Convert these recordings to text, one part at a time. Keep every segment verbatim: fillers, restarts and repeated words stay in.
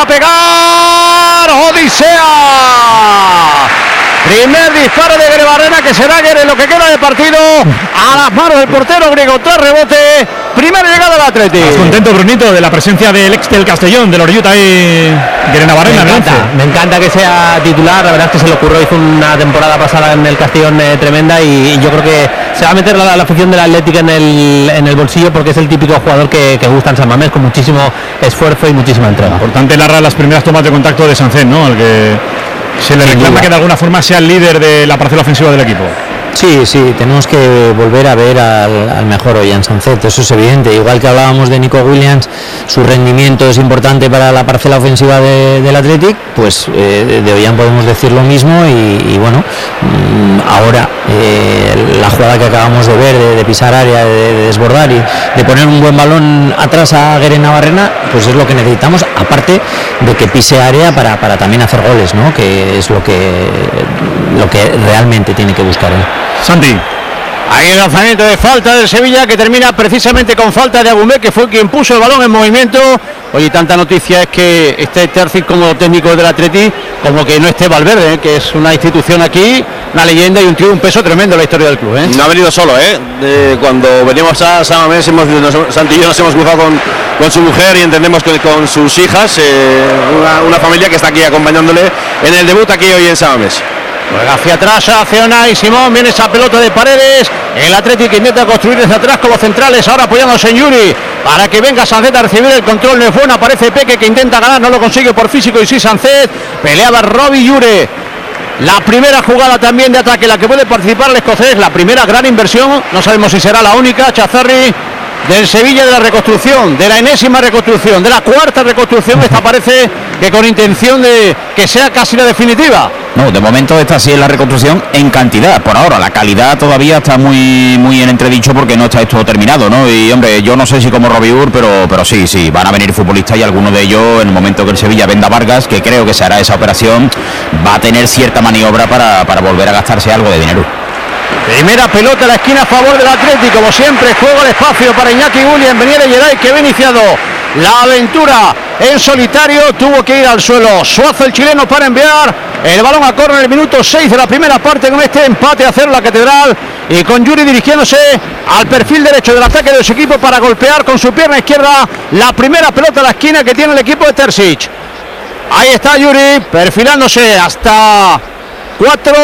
va a pegar Odisea. Primer disparo de Grebarrena, que será en lo que queda de partido a las manos del portero griego. Tras rebote, primera llegada del Atlético. ¿Estás contento, Brunito, de la presencia del ex del Castellón, del Oriyuta y Grebarrena? Me encanta, me encanta que sea titular. La verdad es que se le ocurrió, hizo una temporada pasada en el Castellón eh, tremenda, y, y yo creo que se va a meter la, la afición del Atlético en el, en el bolsillo, porque es el típico jugador que, que gusta en San Mamés, con muchísimo esfuerzo y muchísima entrega. Importante narrar las primeras tomas de contacto de Sánchez, ¿no? Al que se le reclama que de alguna forma sea el líder de la parcela ofensiva del equipo. Sí, sí, tenemos que volver a ver al, al mejor Ollán Sánchez, eso es evidente. Igual que hablábamos de Nico Williams, su rendimiento es importante para la parcela ofensiva de, del Athletic, pues eh, de Ollán podemos decir lo mismo, y, y bueno, ahora eh, la jugada que acabamos de ver, de, de pisar área, de, de desbordar y de poner un buen balón atrás a Grebarrena, pues es lo que necesitamos, aparte de que pise área para, para también hacer goles, ¿no? Que es lo que, lo que realmente tiene que buscar él. Santi. Hay el lanzamiento de falta del Sevilla, que termina precisamente con falta de Agumé, que fue quien puso el balón en movimiento. Oye, tanta noticia es que esté Terzic como técnico del Atleti, como que no esté Valverde, ¿eh? Que es una institución aquí, una leyenda y un tío, un peso tremendo en la historia del club, ¿eh? No ha venido solo, ¿eh? De, cuando venimos a San Mamés, hemos, nos, Santi y yo nos hemos cruzado con, con su mujer, y entendemos que con sus hijas, eh, una, una familia que está aquí acompañándole en el debut aquí hoy en San Mamés. Juega hacia atrás, hacia Unai Simón, viene esa pelota de Paredes, el Atlético intenta construir desde atrás con los centrales, ahora apoyándose en Yuri, para que venga Sánchez a recibir el control. No es bueno, aparece Peque, que intenta ganar, no lo consigue por físico, y sí Sánchez, peleaba Robbie Yure. La primera jugada también de ataque, la que puede participar el escocés, la primera gran inversión, no sabemos si será la única, Chazarri, del Sevilla, de la reconstrucción, de la enésima reconstrucción, de la cuarta reconstrucción. Esta parece que con intención de que sea casi la definitiva. No, de momento esta sí es la reconstrucción en cantidad. Por ahora la calidad todavía está muy muy en entredicho, porque no está esto terminado, ¿no? Y hombre, yo no sé si como Robiur, pero pero sí, sí, van a venir futbolistas, y algunos de ellos, en el momento que el Sevilla venda Vargas, que creo que se hará esa operación, va a tener cierta maniobra para, para volver a gastarse algo de dinero. Primera pelota a la esquina a favor del Atlético, como siempre, juego el espacio para Iñaki Williams, venía de Geray, que había iniciado la aventura en solitario, tuvo que ir al suelo Suazo, el chileno, para enviar el balón a córner en el minuto seis de la primera parte, con este empate a cero la Catedral, y con Yuri dirigiéndose al perfil derecho del ataque de su equipo para golpear con su pierna izquierda la primera pelota a la esquina que tiene el equipo de Terzic. Ahí está Yuri, perfilándose hasta cuatro,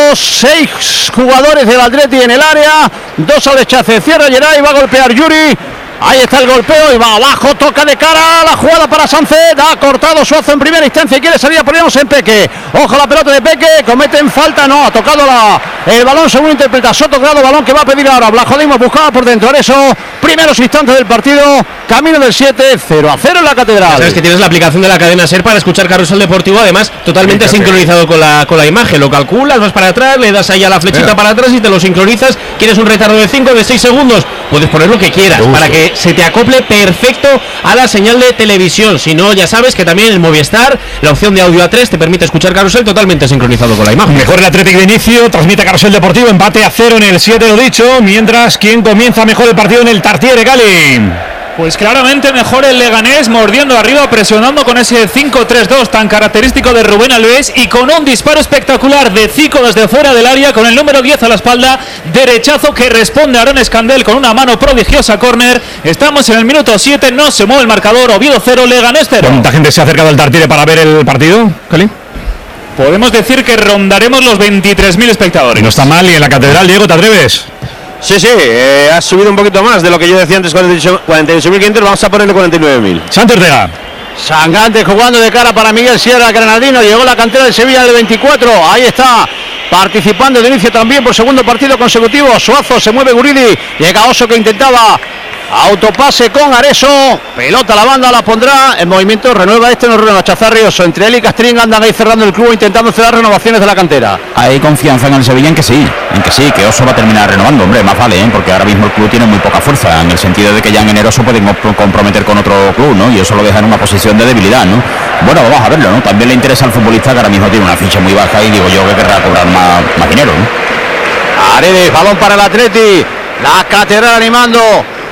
seis jugadores del Atleti en el área, dos al rechace, cierra Geray, va a golpear Yuri. Ahí está el golpeo y va abajo, toca de cara, la jugada para Sánchez, ha cortado Suazo en primera instancia y quiere salir a ponernos en Peque. Ojo la pelota de Peque, cometen falta, no, ha tocado la, el balón según interpreta Soto, grado balón que va a pedir ahora. Blajodimos buscaba por dentro, eso, primeros instantes del partido, camino del siete, cero a cero en la Catedral. Sabes que tienes la aplicación de la cadena SER para escuchar Carrusel Deportivo, además totalmente sí, sincronizado con la, con la imagen, lo calculas, vas para atrás, le das ahí a la flechita Mira. para atrás y te lo sincronizas. ¿Quieres un retardo de cinco, de seis segundos? Puedes poner lo que quieras, para que se te acople perfecto a la señal de televisión. Si no, ya sabes que también el Movistar, la opción de audio A tres, te permite escuchar Carrusel totalmente sincronizado con la imagen. Mejor el Atlético de inicio, transmite Carrusel Deportivo, empate a cero en el siete, lo dicho, mientras quien comienza mejor el partido en el Tartiere, Gali. Pues claramente mejor el Leganés, mordiendo arriba, presionando con ese cinco tres dos tan característico de Rubén Alves, y con un disparo espectacular de Zico desde fuera del área, con el número diez a la espalda, derechazo que responde a Aaron Escandel con una mano prodigiosa, córner. Estamos en el minuto siete, no se mueve el marcador, Oviedo cero, Leganés cero. ¿Cuánta gente se ha acercado al Tartiere para ver el partido, Cali? Podemos decir que rondaremos los veintitrés mil espectadores. No está mal, y en la Catedral, Diego, ¿te atreves? Sí, sí, eh, ha subido un poquito más de lo que yo decía antes, cuarenta y ocho mil quinientos, vamos a ponerle cuarenta y nueve mil. Santi Ortega. Sangrante jugando de cara para Miguel Sierra, granadino, llegó la cantera de Sevilla del veinticuatro, ahí está, participando de inicio también por segundo partido consecutivo. Suazo, se mueve Guridi, llega Oso que intentaba autopase con Areso, pelota a la banda, la pondrá en movimiento, renueva este, no renueva Chazarri. Oso, entre él y Castrín andan ahí cerrando el club, intentando hacer las renovaciones de la cantera. Hay confianza en el Sevilla en que sí, en que sí, que Oso va a terminar renovando, hombre, más vale, ¿eh? Porque ahora mismo el club tiene muy poca fuerza, en el sentido de que ya en enero se pueden comprometer con otro club, ¿no? Y eso lo deja en una posición de debilidad, ¿no? Bueno, vamos a verlo, ¿no? También le interesa al futbolista, que ahora mismo tiene una ficha muy baja, y digo yo que querrá cobrar más, más dinero, ¿no? Paredes, balón para el Atleti, la Catedral animando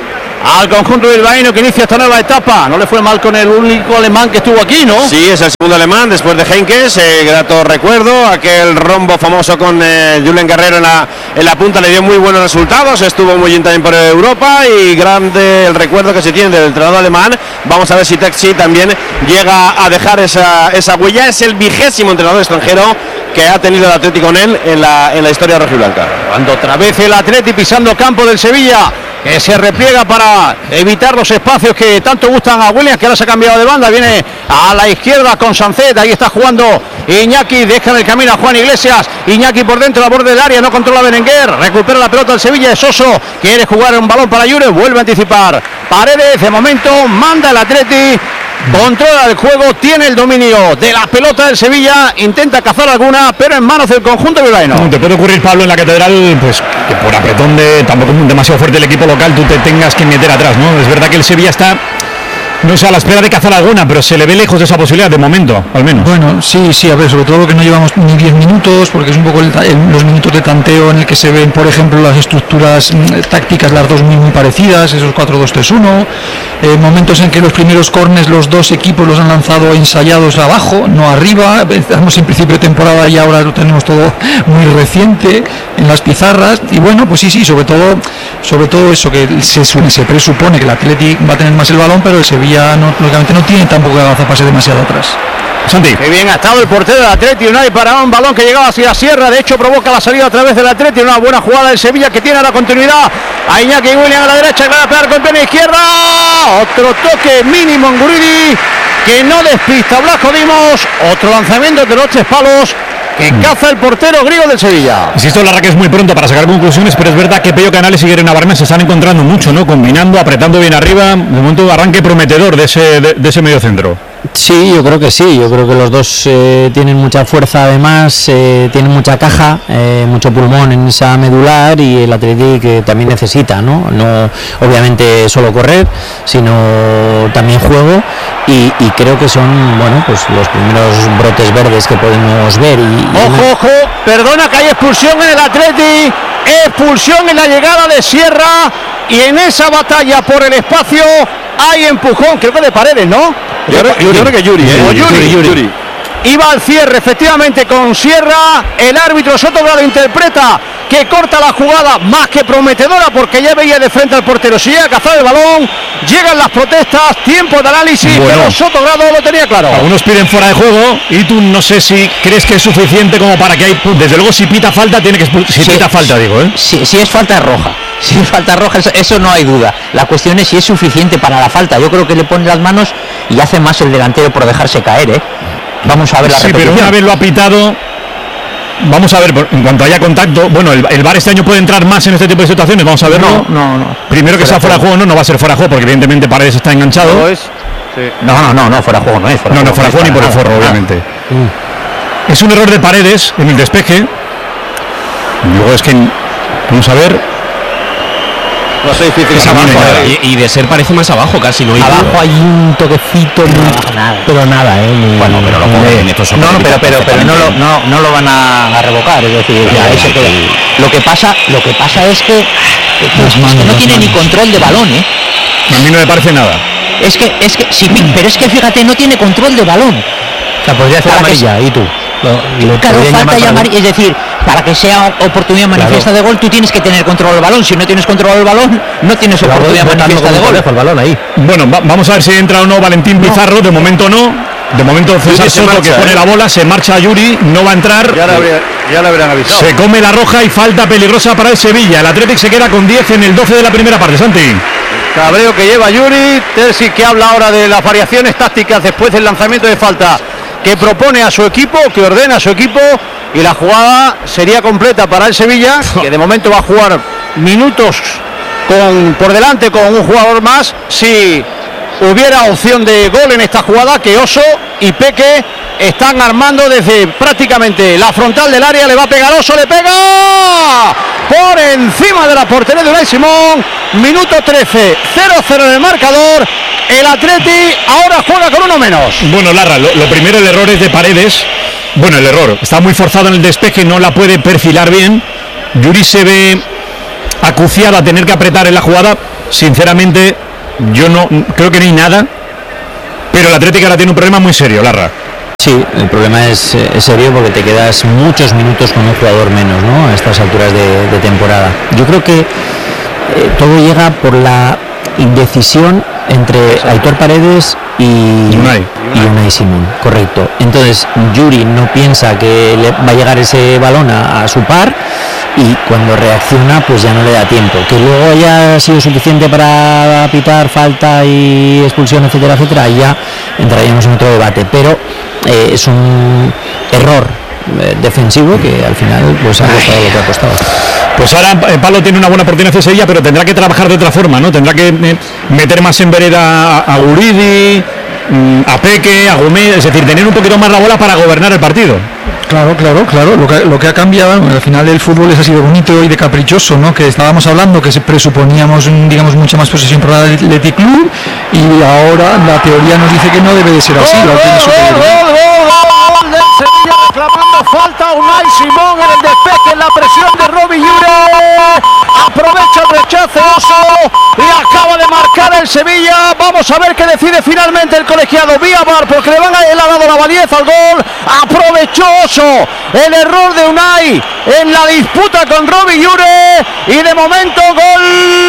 al conjunto bilbaíno que inicia esta nueva etapa. No le fue mal con el único alemán que estuvo aquí, ¿no? Sí, es el segundo alemán después de Henkes, eh, grato recuerdo, aquel rombo famoso con eh, Julen Guerrero en la, en la punta le dio muy buenos resultados, estuvo muy bien también por Europa y grande el recuerdo que se tiene del entrenador alemán. Vamos a ver si Texi también llega a dejar esa, esa huella. Es el vigésimo entrenador extranjero que ha tenido el Atlético con él en la, en la historia rojiblanca. Cuando otra vez el Atleti pisando campo del Sevilla, que se repliega para evitar los espacios que tanto gustan a Williams, que ahora se ha cambiado de banda, viene a la izquierda con Sancet, ahí está jugando Iñaki, deja en el camino a Juan Iglesias, Iñaki por dentro, a borde del área, no controla Berenguer, recupera la pelota el Sevilla, es Soso, quiere jugar un balón para Jure, vuelve a anticipar Paredes, de momento manda el Atleti, controla el juego, tiene el dominio de la pelota del Sevilla, intenta cazar alguna, pero en manos del conjunto bilbaíno. No, te puede ocurrir, Pablo, en la Catedral, pues que por apretón de tampoco demasiado fuerte el equipo local, tú te tengas que meter atrás, ¿no? Es verdad que el Sevilla está, no sé, a la espera de cazar alguna, pero se le ve lejos de esa posibilidad de momento, al menos. Bueno, sí, sí, a ver, sobre todo que no llevamos ni diez minutos, porque es un poco el, el, los minutos de tanteo en el que se ven, por ejemplo, las estructuras mm, tácticas, las dos muy, muy parecidas, esos cuatro dos tres uno, eh, momentos en que los primeros corners los dos equipos los han lanzado ensayados abajo, no arriba, estamos en principio de temporada y ahora lo tenemos todo muy reciente en las pizarras, y bueno, pues sí, sí, sobre todo, sobre todo eso, que se, se presupone que el Athletic va a tener más el balón, pero el Sevilla No, lógicamente no tiene tampoco que avanzarse demasiado atrás. Santi. Qué bien ha estado el portero del Atleti United para un balón que llegaba hacia Sierra, de hecho provoca la salida a través del Atleti, una buena jugada del Sevilla que tiene la continuidad, a Iñaki William a la derecha, que va a pegar con pierna izquierda, otro toque mínimo en Guridi, que no despista Blasco Dimos, otro lanzamiento de los tres palos, que caza el portero griego del Sevilla. Insisto, la que es muy pronto para sacar conclusiones, pero es verdad que Pello Canales y Guerrero Navarrete se están encontrando mucho, ¿no? Combinando, apretando bien arriba, de momento arranque prometedor de ese, de, de ese medio centro. Sí, yo creo que sí, yo creo que los dos eh, tienen mucha fuerza, además, eh, tienen mucha caja, eh, mucho pulmón en esa medular, y el Athletic que también necesita, ¿no? No obviamente solo correr, sino también juego, y, y creo que son, bueno, pues los primeros brotes verdes que podemos ver. Y, y ojo, una... ojo, perdona que hay expulsión en el Athletic, expulsión en la llegada de Sierra, y en esa batalla por el espacio hay empujón, creo que de Paredes, ¿no? Yo, yo, yo, yo creo que Yuri, ¿eh? O Yuri, Yuri. Yuri. Iba al cierre efectivamente con Sierra, el árbitro Sotogrado interpreta que corta la jugada más que prometedora porque ya veía de frente al portero, si llega a cazar el balón, llegan las protestas, tiempo de análisis, bueno, pero Sotogrado lo tenía claro. Algunos piden fuera de juego y tú no sé si crees que es suficiente como para que hay, desde luego si pita falta tiene que si sí, pita falta digo, ¿eh? Si, si es falta roja, si es falta roja eso, eso no hay duda, la cuestión es si es suficiente para la falta. Yo creo que le pone las manos y hace más el delantero por dejarse caer, ¿eh? Vamos a ver la sí, repetición. Pero una vez lo ha pitado, vamos a ver, en cuanto haya contacto, bueno, el, el V A R este año puede entrar más en este tipo de situaciones, vamos a verlo. No, no, no. Primero que sea fuera de juego, no, no va a ser fuera de juego, porque evidentemente Paredes está enganchado. No, es, sí. no, no, no, no, fuera de juego no es. No, no, fuera de juego ni por el forro, obviamente. Mm. Es un error de Paredes en el despeje. Luego es que, vamos a ver. No sé, difícil. Es abajo, y, y de ser parece más abajo casi, ¿no? Abajo hay un toquecito, muy, nada. pero nada, ¿eh? Muy, bueno, pero lo cogen estos no, no, pero, pero, pero no, lo, no, no lo van a, a revocar, es decir, ya, eso queda. Lo que pasa, lo que pasa es que, es que no tiene ni control de balón, ¿eh? A mí no me parece nada. Es que, es que, sí, pero es que fíjate, no tiene control de balón. O sea, podría ser amarilla, ¿y tú? Lo, lo claro, falta llamar, es decir, para que sea oportunidad manifiesta claro. de gol, tú tienes que tener control del balón. Si no tienes control del balón, no tienes claro, oportunidad manifiesta de gol. El balón ahí. Bueno, va, vamos a ver si entra o no Valentín no. Pizarro. De momento no. De momento César Soto, que pone eh. la bola, se marcha Yuri, no va a entrar. Ya le habría, ya le habrían avisado. Se come la roja y falta peligrosa para el Sevilla. El Athletic se queda con diez en el doce de la primera parte. Santi. Cabreo que lleva Yuri. Terzi que habla ahora de las variaciones tácticas después del lanzamiento de falta que propone a su equipo, que ordena a su equipo, y la jugada sería completa para el Sevilla, que de momento va a jugar minutos con por delante con un jugador más, si hubiera opción de gol en esta jugada, que Oso y Peque están armando desde prácticamente la frontal del área. Le va a pegar Oso, le pega por encima de la portería de Unai Simón. Minuto trece, cero cero en el marcador. El Atleti ahora juega con uno menos. Bueno, Larra, lo, lo primero, el error es de Paredes. Bueno, el error, está muy forzado en el despeje, no la puede perfilar bien. Yuri se ve acuciado a tener que apretar en la jugada. sinceramente, yo no creo que no hay nada, pero el Atlético ahora tiene un problema muy serio, Larra. Sí, el problema es, es serio porque te quedas muchos minutos con un jugador menos, ¿no? A estas alturas de, de temporada. Yo creo que eh, todo llega por la indecisión entre Aitor Paredes y Unai. y Unai Simón, correcto. Entonces Yuri no piensa que le va a llegar ese balón a, a su par, y cuando reacciona pues ya no le da tiempo. Que luego haya sido suficiente para pitar falta y expulsión, etcétera, etcétera, ya entraríamos en otro debate, pero eh, es un error eh, defensivo que al final pues ha costado lo que ha costado. Pues ahora eh, Pablo tiene una buena oportunidad de Sevilla, pero tendrá que trabajar de otra forma, ¿no? Tendrá que eh, meter más en vereda a, a Guridi, mm, a Peque, a Gómez, es decir, tener un poquito más la bola para gobernar el partido. Claro, claro, claro. Lo que, lo que ha cambiado, al final el fútbol es así de bonito y de caprichoso, ¿no? Que estábamos hablando que se presuponíamos, digamos, mucha más posesión para el Athletic Club, y ahora la teoría nos dice que no debe de ser así. ¡Gol, La tiene superioridad. gol, gol, gol del Sevilla reclamando falta! Unai Simón en el despeje, en la presión de Robbie Llure. Aprovecha el rechace Oso y acaba de marcar el Sevilla. Vamos a ver qué decide finalmente el colegiado Viabar, porque le van a él ha dado la validez al gol. Aprovechó Oso el error de Unai en la disputa con Robbie Llure, y de momento gol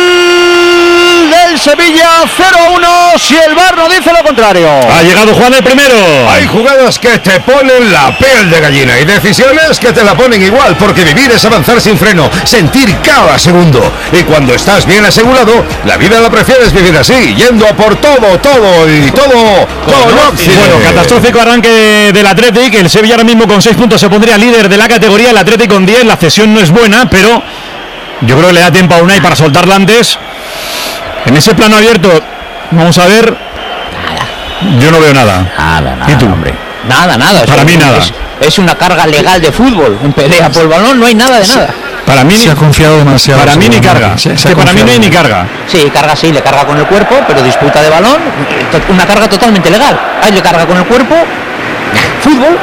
del Sevilla, cero a uno, si el V A R no dice lo contrario. Ha llegado Juan el primero. Hay jugadas que te ponen la piel de gallina y decisiones que te la ponen igual, porque vivir es avanzar sin freno, sentir cada segundo. Y cuando estás bien asegurado, la vida la prefieres vivir así, yendo a por todo, todo y todo con Oxide. Bueno, catastrófico arranque del Athletic. El Sevilla ahora mismo con seis puntos se pondría líder de la categoría, el Athletic con diez. La cesión no es buena, pero yo creo que le da tiempo a Unai para soltarla antes. En ese plano abierto, vamos a ver. Nada. Yo no veo nada. Nada, nada, ¿Y tú? hombre. Nada, nada. Para es, mí nada. Es, es una carga legal de fútbol. En pelea por el balón no hay nada de nada. Para mí Se ha confiado demasiado. Para mí ni carga. Se, Es se que para mí no hay ni carga. Sí, carga sí, le carga con el cuerpo, pero disputa de balón, una carga totalmente legal. Ahí le carga con el cuerpo. Fútbol.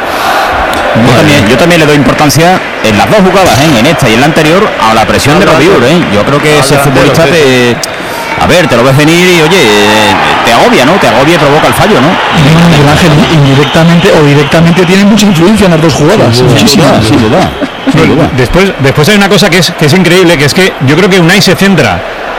Yo también, yo también le doy importancia en las dos jugadas, ¿eh? En esta y en la anterior, a la presión de Robbie Llure, ¿eh? Yo creo que ese futbolista te, a ver, te lo ves venir y oye, te agobia, ¿no? Te agobia y provoca el fallo, ¿no? Y Miguel Ángel, indirectamente o directamente tiene mucha influencia en las dos jugadas. Muchísima. Sin duda. Sin duda. Después, después hay una cosa que es, que es increíble, que es que yo creo que Unai se centra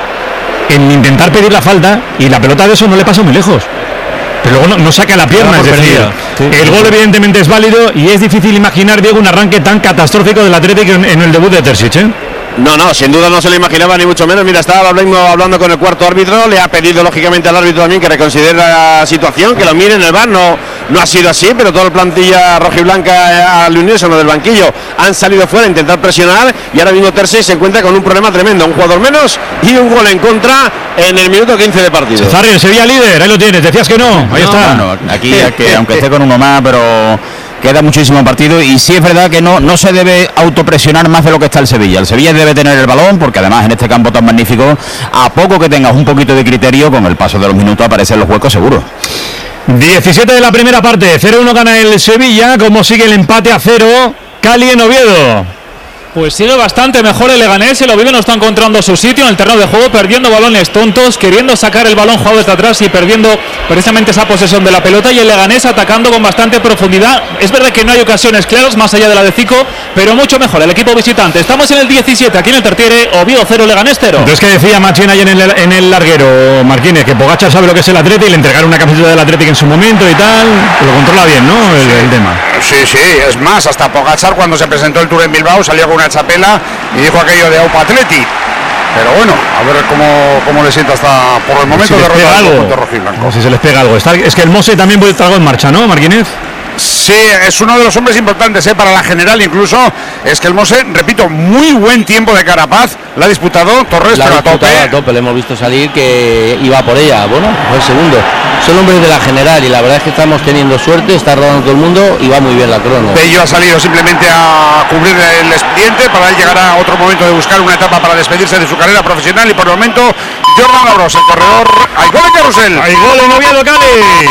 en intentar pedir la falta y la pelota de eso no le pasa muy lejos. Pero luego no, no saca la pierna, es decir, sí, el gol evidentemente es válido y es difícil imaginar, Diego, un arranque tan catastrófico del Atlético en, en el debut de Terzic, ¿eh? No, no, sin duda no se lo imaginaba ni mucho menos. Mira, estaba hablando, hablando con el cuarto árbitro, le ha pedido lógicamente al árbitro también que reconsidere la situación, que lo mire en el V A R. No, no ha sido así, pero toda la plantilla rojiblanca al unísono del banquillo han salido fuera a intentar presionar, y ahora mismo Terzic se encuentra con un problema tremendo, un jugador menos y un gol en contra en el minuto quince de partido. Zarri, el Sevilla líder, ahí lo tienes, decías que no, ahí no, está. No, no, aquí que, aunque esté con uno más, pero queda muchísimo partido, y sí es verdad que no, no se debe autopresionar más de lo que está el Sevilla. El Sevilla debe tener el balón, porque además en este campo tan magnífico, a poco que tengas un poquito de criterio, con el paso de los minutos aparecen los huecos seguros. diecisiete de la primera parte, cero uno gana el Sevilla. ¿Cómo sigue el empate a cero? Cali en Oviedo. Pues sigue bastante mejor el Leganés. El Oviedo no está encontrando su sitio en el terreno de juego, perdiendo balones tontos, queriendo sacar el balón jugado desde atrás y perdiendo precisamente esa posesión de la pelota, y el Leganés atacando con bastante profundidad. Es verdad que no hay ocasiones claras más allá de la de Zico, pero mucho mejor el equipo visitante. Estamos en el diecisiete, aquí en el Tertiere. Oviedo cero, Leganés cero. Entonces, que decía Machín ayer en el, en el larguero, Martínez, que Pogačar sabe lo que es el Atlético y le entregaron una camiseta del Atlético en su momento y tal, lo controla bien, ¿no? El, el tema. Sí, sí, es más, hasta Pogačar cuando se presentó el Tour en Bilbao salió con una chapela y dijo aquello de Aupa Atleti. Pero bueno, a ver cómo, cómo le sienta hasta por el momento si de derrotar al conjunto rojiblanco. Si se les pega algo. Está, es que el Mose también puede estar algo en marcha, ¿no, Marquínez? Sí, es uno de los hombres importantes ¿eh? para la general, incluso es que el Mose, repito, muy buen tiempo de Carapaz, la ha disputado Torres, la pero a tope. a tope, le hemos visto salir que iba por ella, bueno, fue el segundo. Son hombres de la general y la verdad es que estamos teniendo suerte, está rodando todo el mundo y va muy bien la crono. Pello ha salido simplemente a cubrir el expediente, para él llegará otro momento de buscar una etapa para despedirse de su carrera profesional, y por el momento Jordan Labros, el corredor. ¡Hay gol en Carrusel! ¡Hay gol en Oviedo, Cali!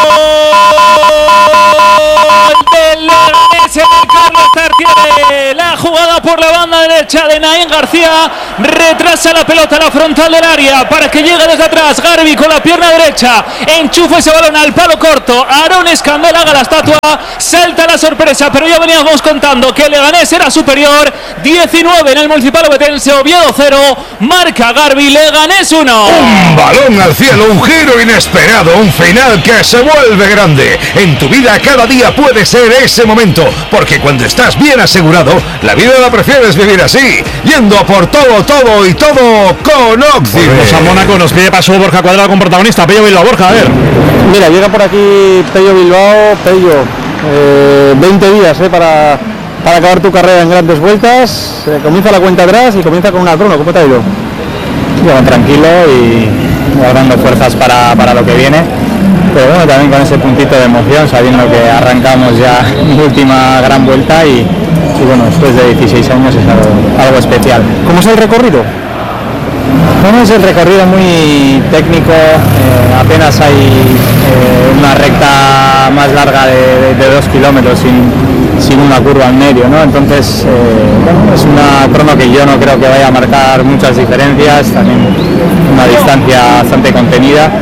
¡Gol del Leganés en el Carlos Tartiere! La jugada por la banda derecha de Naín García. Retrasa la pelota a la frontal del área para que llegue desde atrás. Garbi con la pierna derecha. Enchufa ese balón al palo corto. Aarón Escandel haga la estatua. Salta la sorpresa, pero ya veníamos contando que el Leganés era superior. diecinueve en el Municipal Ovetense. Oviedo cero. Marca Garbi. Leganés uno. Un balón al cielo, un giro inesperado, un final que se vuelve grande. En tu vida cada día puede ser ese momento, porque cuando estás bien asegurado, la vida la prefieres vivir así, yendo a por todo, todo y todo con Oxide. Volvemos a Mónaco, nos pide paso Borja Cuadrado con protagonista, Pello Bilbao. Borja, a ver. Mira, llega por aquí Pello Bilbao. Pello, eh, veinte días eh, para, para acabar tu carrera en grandes vueltas. Eh, comienza la cuenta atrás y comienza con una crono. ¿Cómo te ha ido? Bueno, tranquilo y guardando fuerzas para, para lo que viene, pero bueno, también con ese puntito de emoción, sabiendo que arrancamos ya mi última gran vuelta y, y bueno, después de dieciséis años es algo, algo especial. ¿Cómo es el recorrido? Bueno, es el recorrido muy técnico, eh, apenas hay eh, una recta más larga de, de, de dos kilómetros sin, sin una curva en medio, ¿no? Entonces, eh, bueno, es una crono que yo no creo que vaya a marcar muchas diferencias, también una distancia bastante contenida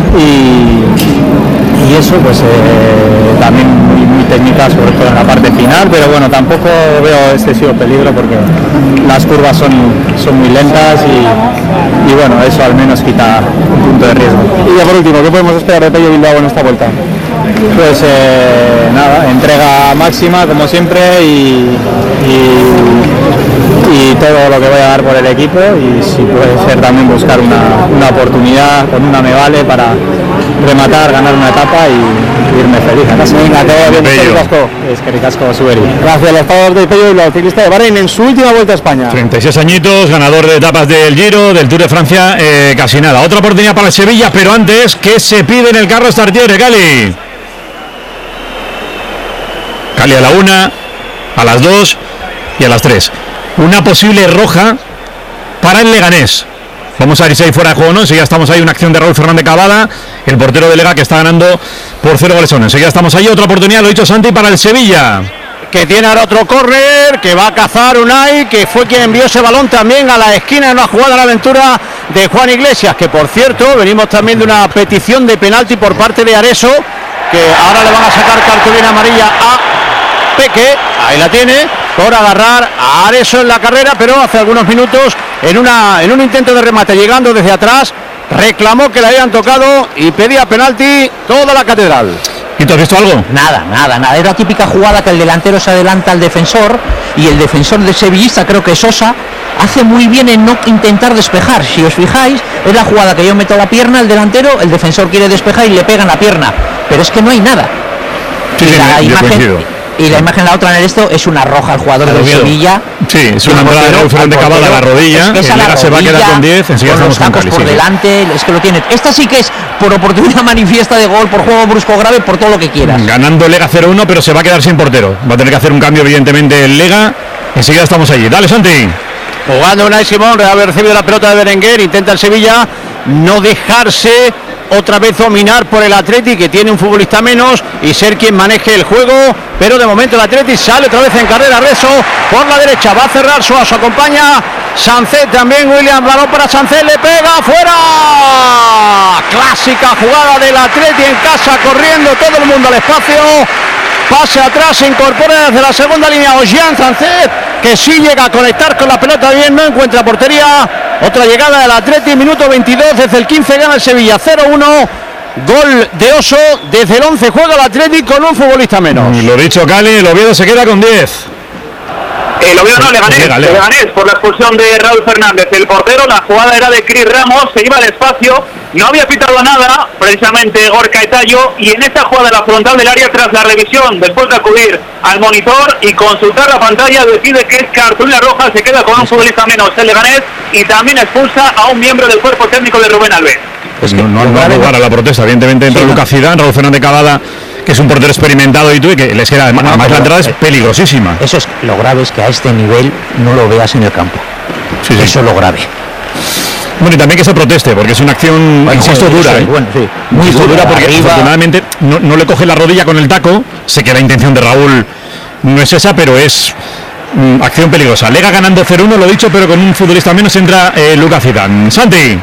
y, y eso pues eh, también muy, muy técnica, sobre todo en la parte final, pero bueno, tampoco veo excesivo peligro porque las curvas son, son muy lentas y, y bueno, eso al menos quita un punto de riesgo. Y ya por último, ¿qué podemos esperar de Pello Bilbao en esta vuelta? Pues eh, nada, entrega máxima como siempre y, y, y todo lo que voy a dar por el equipo y si puede ser también buscar una, una oportunidad, con una me vale para rematar, ganar una etapa y irme feliz. Venga, todo bien, Pello. Es que ricasco subir. Gracias a los padres de Pello Bilbao, ciclista de Bahrein en su última vuelta a España. treinta y seis añitos, ganador de etapas del Giro, del Tour de Francia, eh, casi nada. Otra oportunidad para el Sevilla, pero antes, ¿qué se pide en el Carlos Tartiere, Cali? Cali a la una, a las dos y a las tres. Una posible roja para el Leganés. Vamos a ver si hay fuera de juego o no. Enseguida estamos ahí, una acción de Raúl Fernández Cavada, el portero de Lega que está ganando por cero goles a uno. Enseguida estamos ahí, otra oportunidad, lo ha dicho Santi, para el Sevilla. Que tiene ahora otro córner, que va a cazar Unai, que fue quien envió ese balón también a la esquina en una jugada de la aventura de Juan Iglesias, que por cierto, venimos también de una petición de penalti por parte de Areso, que ahora le van a sacar cartulina amarilla a Peque, ahí la tiene, por agarrar a Areso en la carrera, pero hace algunos minutos, en, una, en un intento de remate, llegando desde atrás, reclamó que le habían tocado y pedía penalti toda la catedral. ¿Y tú has visto algo? Nada, nada, nada. Es la típica jugada que el delantero se adelanta al defensor y el defensor de sevillista, creo que es Sosa, hace muy bien en no intentar despejar. Si os fijáis, es la jugada que yo meto la pierna, el delantero, el defensor quiere despejar y le pega en la pierna. Pero es que no hay nada. Sí, y sí, la yo imagen, coincido. y la imagen la otra en el esto es una roja al jugador de Sevilla. Sí, es una entrada de Raúl Fernández Cavada a la rodilla. Es que es a el la Lega se va a quedar rodilla, con diez. Enseguida con los estamos con tacos Cali. por Sí, sí. delante, es que lo tiene. Esta sí que es por oportunidad manifiesta de gol, por juego brusco grave, por todo lo que quieras. Ganando Lega cero uno, pero se va a quedar sin portero. Va a tener que hacer un cambio, evidentemente, el Lega. Enseguida estamos allí. Dale, Santi. Jugando Unai Simón, ha recibido la pelota de Berenguer, intenta el Sevilla no dejarse otra vez dominar por el Atleti, que tiene un futbolista menos, y ser quien maneje el juego, pero de momento el Atleti sale otra vez en carrera. Reso por la derecha, va a cerrar Suazo, acompaña Sancet también, William, balón para Sancet, le pega, fuera, clásica jugada del Atleti en casa, corriendo todo el mundo al espacio, pase atrás, se incorpora desde la segunda línea Ollán Sancet, que sí llega a conectar con la pelota bien, no encuentra portería. Otra llegada del Atleti, minuto veintidós, desde el quince gana el Sevilla cero uno, gol de Oso, desde el once juega el Atleti con un futbolista menos. Lo dicho, Cali, el Oviedo se queda con diez. El Oviedo no, Leganés, Lega, Lega. Leganés por la expulsión de Raúl Fernández, el portero. La jugada era de Cris Ramos, se iba al espacio, no había pitado nada, precisamente Gorka Etayo, y en esta jugada de la frontal del área, tras la revisión, después de acudir al monitor y consultar la pantalla, decide que es cartulina roja, se queda con un futbolista menos el Leganés y también expulsa a un miembro del cuerpo técnico de Rubén Alves. Es que no, no, no lugar a la protesta, evidentemente entra sí, Lucas Zidane, Raúl Fernández Cavada, que es un portero experimentado y tú, y que les queda, además, además la entrada es peligrosísima. Eso es lo grave, es que a este nivel no lo veas en el campo. Sí, sí. Eso es lo grave. Bueno, y también que se proteste, porque es una acción, bueno, insisto, bueno, dura. Sí, ¿eh? bueno, sí. Muy dura, dura porque arriba, afortunadamente no, no le coge la rodilla con el taco. Sé que la intención de Raúl no es esa, pero es mm, acción peligrosa. Lega ganando cero uno, lo he dicho, pero con un futbolista menos entra eh, Lucas Zidane. Santi.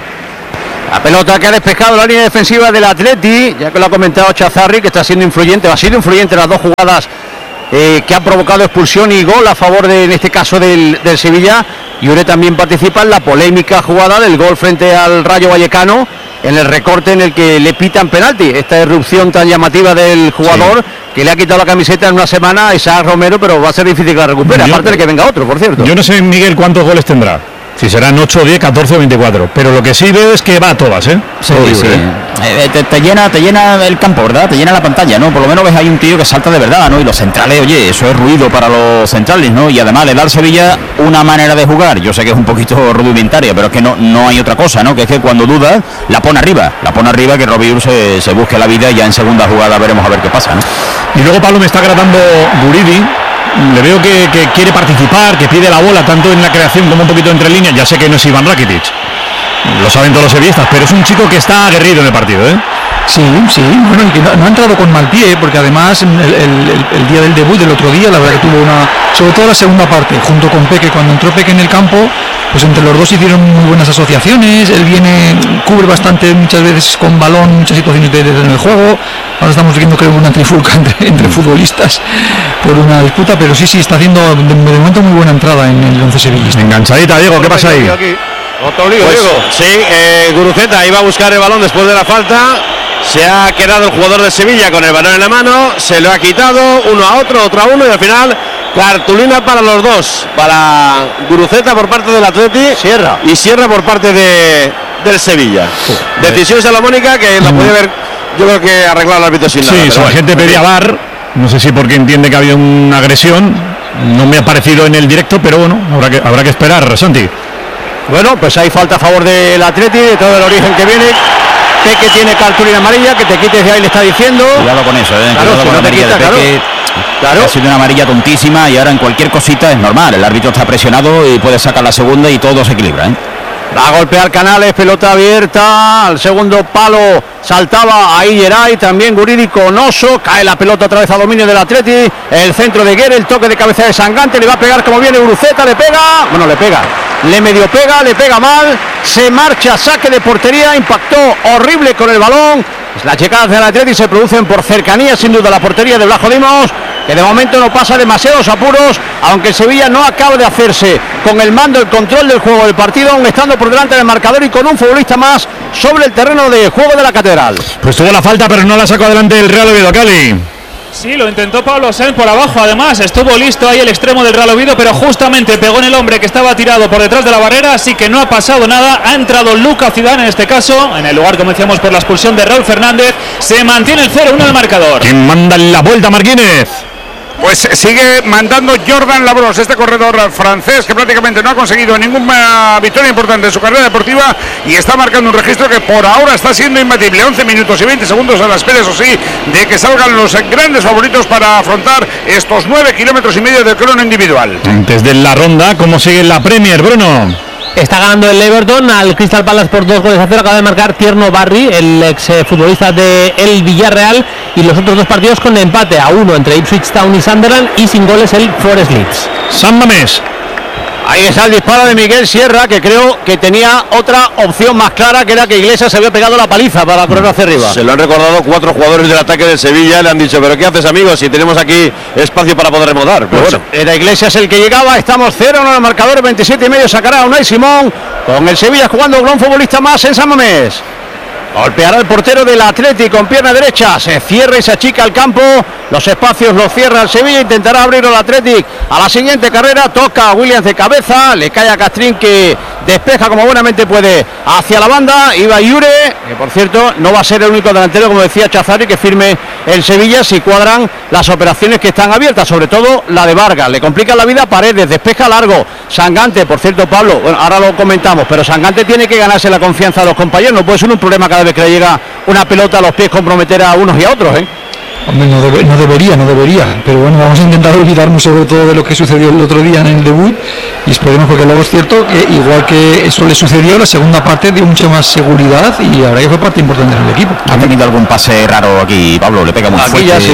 La pelota que ha despejado la línea defensiva del Atleti, ya que lo ha comentado Chazarri, que está siendo influyente, ha sido influyente en las dos jugadas eh, que han provocado expulsión y gol a favor de, en este caso, del, del Sevilla. Yure también participa en la polémica jugada del gol frente al Rayo Vallecano, en el recorte en el que le pitan penalti. Esta irrupción tan llamativa del jugador, sí, que le ha quitado la camiseta en una semana a Isaac Romero, pero va a ser difícil que la recupere, yo, aparte de que venga otro, por cierto. Yo no sé, Miguel, cuántos goles tendrá. Si serán ocho, diez, catorce o veinticuatro. Pero lo que sí veo es que va a todas, ¿eh? Sí, sí. Eh, te, te llena te llena el campo, ¿verdad? Te llena la pantalla, ¿no? Por lo menos ves ahí un tío que salta de verdad, ¿no? Y los centrales, oye, eso es ruido para los centrales, ¿no? Y además le da al Sevilla una manera de jugar. Yo sé que es un poquito rudimentaria, pero es que no, no hay otra cosa, ¿no? Que es que cuando dudas, la pone arriba. La pone arriba, que Robiur se, se busque la vida y ya en segunda jugada veremos a ver qué pasa, ¿no? Y luego Pablo me está agradando Guridi. Le veo que, que quiere participar, que pide la bola tanto en la creación como un poquito entre líneas. Ya sé que no es Iván Rakitic, lo saben todos los sevillistas, pero es un chico que está aguerrido en el partido, ¿eh? Sí, sí, bueno, y que no, no ha entrado con mal pie, porque además el, el, el, el día del debut del otro día, la verdad que tuvo una, sobre todo la segunda parte, junto con Peque, cuando entró Peque en el campo, pues entre los dos hicieron muy buenas asociaciones. Él viene, cubre bastante muchas veces con balón, muchas situaciones de, de, en el juego. Ahora estamos viendo, creo, una trifulca entre, entre futbolistas por una disputa, pero sí, sí, está haciendo de, de momento muy buena entrada en el once sevillista. Enganchadita, Diego, ¿qué pasa ahí? Otro lío, pues, Diego. Sí, eh, Guruceta iba a buscar el balón después de la falta. Se ha quedado el jugador de Sevilla con el balón en la mano, se lo ha quitado uno a otro, otro a uno, y al final cartulina para los dos, para Guruceta por parte del Atleti, Sierra, y Sierra por parte de, del Sevilla. Uh, Decisión salomónica que la puede haber, yo creo que arreglar el árbitro sin sí, nada. Sí, la bueno, gente pedía V A R, no sé si porque entiende que ha habido una agresión, no me ha parecido en el directo, pero bueno, habrá que, habrá que esperar, Santi. Bueno, pues hay falta a favor del Atleti, de todo el origen que viene. Peque tiene cartulina amarilla, que te quites de ahí, le está diciendo. Cuidado con eso, ¿eh? Claro, Cuidado si con no la te quita, de Peque, claro. Claro. Ha sido una amarilla tontísima y ahora en cualquier cosita es normal. El árbitro está presionado y puede sacar la segunda y todo se equilibra, ¿eh? Va a golpear Canales, pelota abierta, al segundo palo saltaba ahí Geray, también Guridi con Oso, cae la pelota otra vez a dominio del Atleti, el centro de Guerre, el toque de cabeza de Sangante, le va a pegar como viene Guruceta, le pega, bueno, le pega, le medio pega, le pega mal, se marcha, saque de portería, impactó horrible con el balón. Las llegadas del Atleti se producen por cercanía, sin duda, la portería de Blajo Dimos, que de momento no pasa demasiados apuros, aunque el Sevilla no acaba de hacerse con el mando, el control del juego del partido, aún estando por delante del marcador y con un futbolista más sobre el terreno de juego de la Catedral. Pues tuvo la falta, pero no la sacó adelante el Real Oviedo, Cali. Sí, lo intentó Pablo Sáenz por abajo, además estuvo listo ahí el extremo del Real Oviedo, pero justamente pegó en el hombre que estaba tirado por detrás de la barrera, así que no ha pasado nada. Ha entrado Lucas Zidane en este caso, en el lugar, como decíamos, por la expulsión de Raúl Fernández. Se mantiene el cero uno del marcador. ¿Quién manda en la vuelta, Marquínez? Pues sigue mandando Jordan Labros, este corredor francés que prácticamente no ha conseguido ninguna victoria importante en su carrera deportiva y está marcando un registro que por ahora está siendo imbatible. once minutos y veinte segundos a la espera, eso sí, de que salgan los grandes favoritos para afrontar estos nueve kilómetros y medio de crono individual. Antes de la ronda, ¿cómo sigue la Premier, Bruno? Está ganando el Everton al Crystal Palace por dos goles a cero. Acaba de marcar Tierno Barry, el ex futbolista de el Villarreal, y los otros dos partidos con empate a uno entre Ipswich Town y Sunderland, y sin goles el Forest Leeds. San Mamés. Ahí está el disparo de Miguel Sierra, que creo que tenía otra opción más clara, que era que Iglesias se había pegado la paliza para correr hacia arriba. Se lo han recordado cuatro jugadores del ataque del Sevilla, le han dicho, pero ¿qué haces, amigos? Si tenemos aquí espacio para poder remontar. Pero pues bueno, era Iglesias el que llegaba, estamos cero en el marcador, veintisiete y medio sacará a Unai Simón, con el Sevilla jugando un gran futbolista más en San Mamés. Golpeará el portero del Atlético con pierna derecha, se cierra y se achica el campo, los espacios los cierra el Sevilla, intentará abrir el Atlético a la siguiente carrera, toca a Williams de cabeza, le cae a Castrín que despeja como buenamente puede hacia la banda, iba Yure, que por cierto no va a ser el único delantero, como decía Chazari, que firme el Sevilla si cuadran las operaciones que están abiertas, sobre todo la de Vargas, le complica la vida a Paredes, despeja largo, Sangante, por cierto Pablo, bueno, ahora lo comentamos, pero Sangante tiene que ganarse la confianza de los compañeros, no puede ser un problema cada vez que le llega una pelota a los pies comprometer a unos y a otros, ¿eh? Hombre, no, debe, no debería, no debería, pero bueno, vamos a intentar olvidarnos sobre todo de lo que sucedió el otro día en el debut y esperemos, porque luego es cierto que igual que eso le sucedió, la segunda parte dio mucha más seguridad y ahora ya fue parte importante del equipo. ¿Ha tenido algún pase raro aquí, Pablo? Le pega muy aquí fuerte. Ya sí.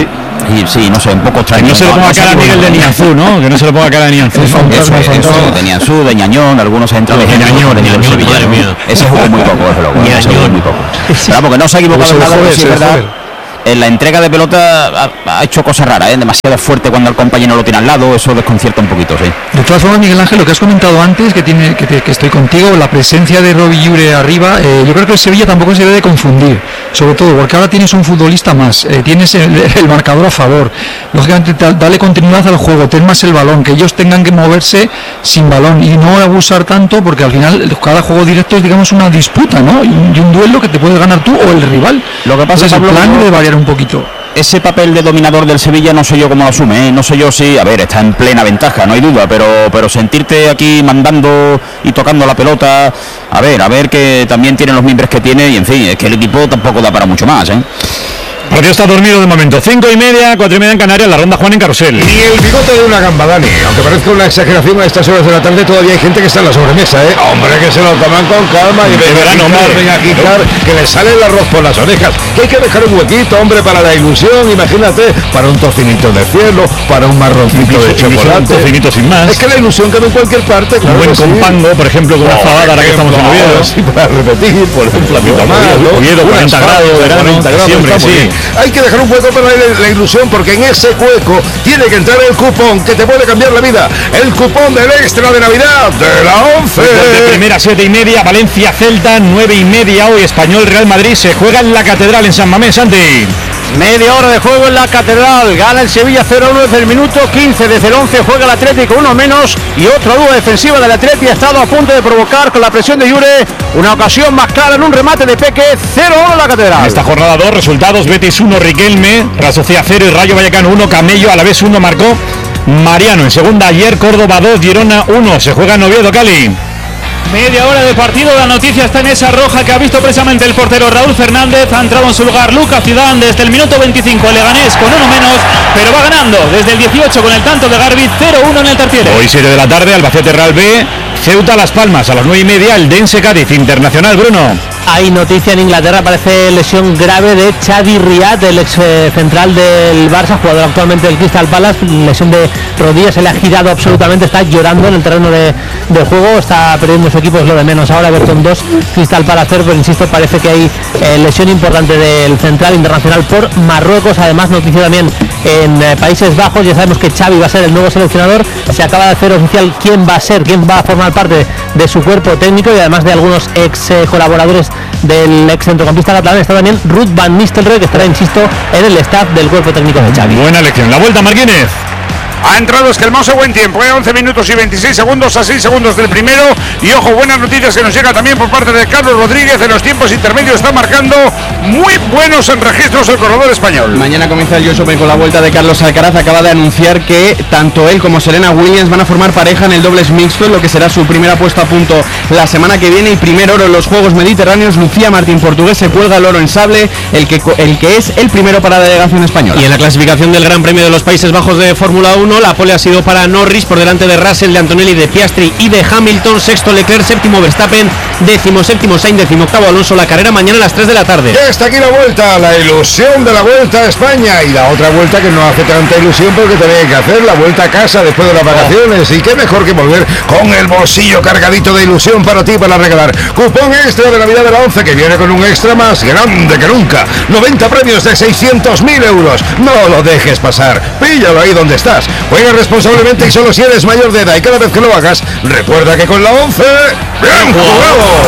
y sí, no sé, un poco extraño. Que no se le ponga cara a Miguel de Nianzú, ¿no? Que no se le ponga cara a Nianzú. Eso, eso, eso, de Nianzú, de Ñañón, algunos entran de Ñañón, de Ñañón, madre mía. Ese jugó muy poco, desde luego. Ese jugó muy poco. Pero porque no se ha equivocado en nada, sí, es verdad. En la entrega de pelota ha, ha hecho cosas raras, ¿eh? Demasiado fuerte cuando el compañero lo tiene al lado, eso desconcierta un poquito, sí. De todas formas, Miguel Ángel, lo que has comentado antes, que tiene que, te, que estoy contigo, la presencia de Robbie Ure arriba, eh, yo creo que el Sevilla tampoco se debe de confundir, sobre todo porque ahora tienes un futbolista más, eh, tienes el, el marcador a favor, lógicamente dale continuidad al juego, ten más el balón, que ellos tengan que moverse sin balón y no abusar tanto, porque al final cada juego directo es, digamos, una disputa, ¿no? Y un, y un duelo que te puedes ganar tú o el rival. Lo que pasa es que el plan debe variar un poquito. Ese papel de dominador del Sevilla no sé yo cómo lo asume, ¿eh? No sé yo si, a ver, está en plena ventaja, no hay duda, pero pero sentirte aquí mandando y tocando la pelota, a ver, a ver que también tiene los mimbres que tiene y en fin, es que el equipo tampoco da para mucho más, ¿eh? Porque está dormido de momento. Cinco y media, cuatro y media en Canarias, la ronda Juan en Carrusel. Ni el bigote de una gamba, Dani. Aunque parezca una exageración a estas horas de la tarde, todavía hay gente que está en la sobremesa, ¿eh? Hombre, que se lo toman con calma y de verano, venga a quitar, que le sale el arroz por las orejas. Que hay que dejar un huequito, hombre, para la ilusión, imagínate, para un tocinito de cielo, para un marroncito incluso, de chocolate. Un tocinito sin más. Es que la ilusión cabe en cualquier parte, claro. Un buen compango, sí. Por ejemplo, con una fabada, ahora que estamos en Oviedo. Sí, para repetir, por un platito más, ¿no? Oviedo, cuarenta grados, verano, siempre, sí. Hay que dejar un hueco para la, la ilusión, porque en ese hueco tiene que entrar el cupón que te puede cambiar la vida, el cupón del extra de Navidad de la once. De primera, siete y media, Valencia Celta, nueve y media hoy, Español Real Madrid, se juega en la Catedral en San Mamés, Santi. Media hora de juego en la Catedral, gana el Sevilla cero uno desde el minuto quince, desde el once juega el Atlético uno menos y otra duda defensiva del Atlético ha estado a punto de provocar con la presión de Llure una ocasión más clara en un remate de Peque. Cero uno en la Catedral. En esta jornada dos, resultados: Betis uno, Riquelme, Real Sociedad cero y Rayo Vallecano uno, Camello, Alavés uno, marcó Mariano. En segunda ayer, Córdoba dos, Girona uno, se juega en Oviedo, Cali. Media hora de partido, la noticia está en esa roja que ha visto precisamente el portero Raúl Fernández. Ha entrado en su lugar Lucas Zidane desde el minuto veinticinco, el Leganés con uno menos, pero va ganando desde el dieciocho con el tanto de Garbi, cero uno en el Tartiere. Hoy siete de la tarde, Albacete Real B, Ceuta Las Palmas, a las nueve y media, el Dense Cádiz, Internacional, Bruno. Hay noticia en Inglaterra, parece lesión grave de Xavi Riad, el ex eh, central del Barça, jugador actualmente del Crystal Palace, lesión de rodillas, se le ha girado absolutamente, está llorando en el terreno de, de juego, está perdiendo su equipo, es lo de menos. Ahora Everton dos, Crystal Palace cero, pero insisto, parece que hay eh, lesión importante del central internacional por Marruecos. Además, noticia también en eh, Países Bajos, ya sabemos que Xavi va a ser el nuevo seleccionador, se acaba de hacer oficial quién va a ser, quién va a formar parte de su cuerpo técnico, y además de algunos ex eh, colaboradores del ex centrocampista catalán está también Ruud van Nistelrooy, que estará, insisto, en el staff del cuerpo técnico de Xavi. Buena elección. La vuelta, Marquínez. Ha entrado Esquelmoso, buen tiempo, ¿eh? once minutos y veintiséis segundos a seis segundos del primero. Y ojo, buenas noticias que nos llega también por parte de Carlos Rodríguez. En los tiempos intermedios está marcando muy buenos en registros el corredor español. Mañana comienza el U S Open con la vuelta de Carlos Alcaraz. Acaba de anunciar que tanto él como Serena Williams van a formar pareja en el dobles mixto, en lo que será su primera puesta a punto la semana que viene. Y primer oro en los Juegos Mediterráneos. Lucía Martín, portugués, se cuelga el oro en sable, el que, el que es el primero para la delegación española. Y en la clasificación del Gran Premio de los Países Bajos de Fórmula uno, la pole ha sido para Norris por delante de Russell, de Antonelli, de Piastri y de Hamilton. Sexto Leclerc, séptimo Verstappen, décimo séptimo Sainz, décimo octavo Alonso. La carrera mañana a las tres de la tarde. Ya está aquí la vuelta, la ilusión de la vuelta a España, y la otra vuelta que no hace tanta ilusión porque tenía que hacer la vuelta a casa después de las vacaciones. Y qué mejor que volver con el bolsillo cargadito de ilusión para ti, para regalar cupón extra de Navidad de la once, que viene con un extra más grande que nunca. noventa premios de seiscientos mil euros. No lo dejes pasar, píllalo ahí donde estás. Juega responsablemente y solo si eres mayor de edad, y cada vez que lo hagas, recuerda que con la once, ¡bien jugado!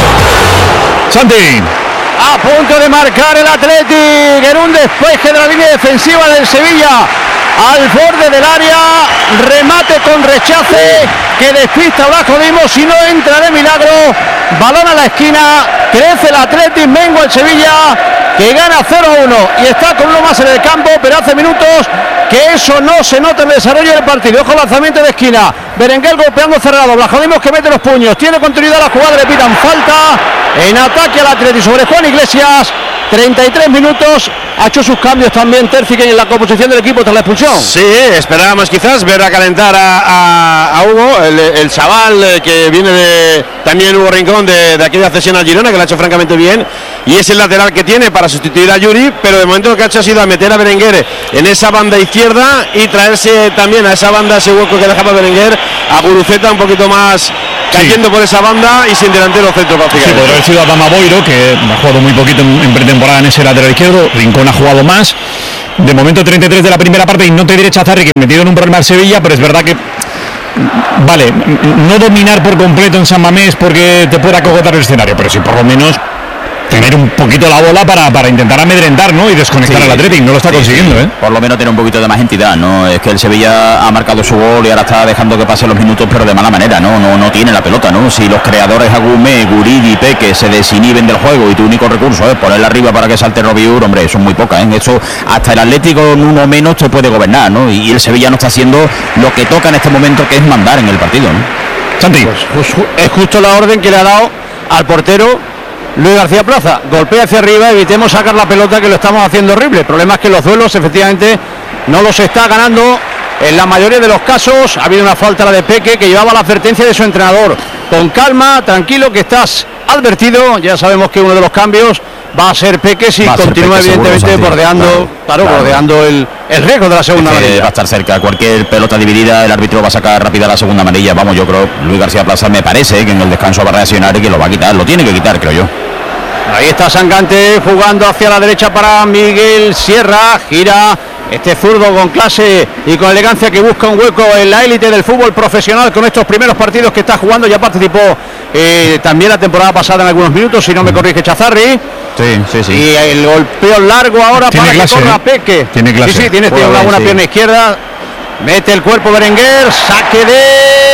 Santi. A punto de marcar el Athletic en un despeje de la línea defensiva del Sevilla al borde del área, remate con rechace que despista Blasco Dimos y no entra de milagro, balón a la esquina, crece el Athletic, mengua el Sevilla, que gana cero a uno y está con uno más en el campo, pero hace minutos que eso no se nota en el desarrollo del partido. Ojo, lanzamiento de esquina, Berenguer golpeando cerrado, Blasco Dimos que mete los puños, tiene continuidad la jugada, le pitan falta en ataque al Athletic sobre Juan Iglesias. Treinta y tres minutos, ha hecho sus cambios también Terzic en la composición del equipo tras la expulsión. Sí, esperábamos quizás ver a calentar a, a, a Hugo, el, el chaval que viene de también Hugo Rincón de, de aquella cesión al Girona, que lo ha hecho francamente bien, y es el lateral que tiene para sustituir a Yuri, pero de momento lo que ha hecho ha sido a meter a Berenguer en esa banda izquierda y traerse también a esa banda, ese hueco que dejaba Berenguer, a Guruceta un poquito más cayendo sí. por esa banda y sin delantero centro prácticamente. Sí, podría haber sido Adama Boiro, que ha jugado muy poquito en, en pretemporada en ese lateral izquierdo. Rincón ha jugado más. De momento treinta y tres de la primera parte y no te diré Chazarri que metido en un problema al Sevilla, pero es verdad que vale, no dominar por completo en San Mamés porque te pueda acogotar el escenario, pero sí por lo menos tener un poquito la bola para, para intentar amedrentar, ¿no? Y desconectar sí, al Atlético, no lo está sí, consiguiendo, sí. ¿eh? Por lo menos tiene un poquito de más entidad, ¿no? Es que el Sevilla ha marcado su gol y ahora está dejando que pasen los minutos, pero de mala manera, ¿no? No, no tiene la pelota, ¿no? Si los creadores Agumé, Guridi, Peque se desinhiben del juego y tu único recurso es ponerla arriba para que salte Robiur, hombre, son muy pocas, ¿eh? Eso hasta el Atlético en uno menos te puede gobernar, ¿no? Y el Sevilla no está haciendo lo que toca en este momento, que es mandar en el partido, ¿no? Santi. Pues, pues, es justo la orden que le ha dado al portero Luis García Plaza, golpea hacia arriba, evitemos sacar la pelota, que lo estamos haciendo horrible. El problema es que los duelos efectivamente no los está ganando en la mayoría de los casos. Ha habido una falta, la de Peque, que llevaba la advertencia de su entrenador. Con calma, tranquilo, que estás advertido. Ya sabemos que uno de los cambios va a ser Peque si continúa Peque, evidentemente seguro, bordeando, claro, claro, claro. bordeando el, el riesgo de la segunda es que amarilla. Va a estar cerca, cualquier pelota dividida, el árbitro va a sacar rápida la segunda amarilla. Vamos, yo creo, Luis García Plaza me parece que en el descanso va a reaccionar y que lo va a quitar, lo tiene que quitar, creo yo. Ahí está Sangante jugando hacia la derecha para Miguel Sierra, gira este zurdo con clase y con elegancia, que busca un hueco en la élite del fútbol profesional con estos primeros partidos que está jugando. Ya participó eh, también la temporada pasada en algunos minutos, si no me corrige Chazarri. Sí, sí, sí. Y el golpeo largo ahora tiene para clase, que corra ¿eh? Peque. Tiene clase. Sí, sí, tiene, tiene una buena sí. pierna izquierda. Mete el cuerpo Berenguer, saque de...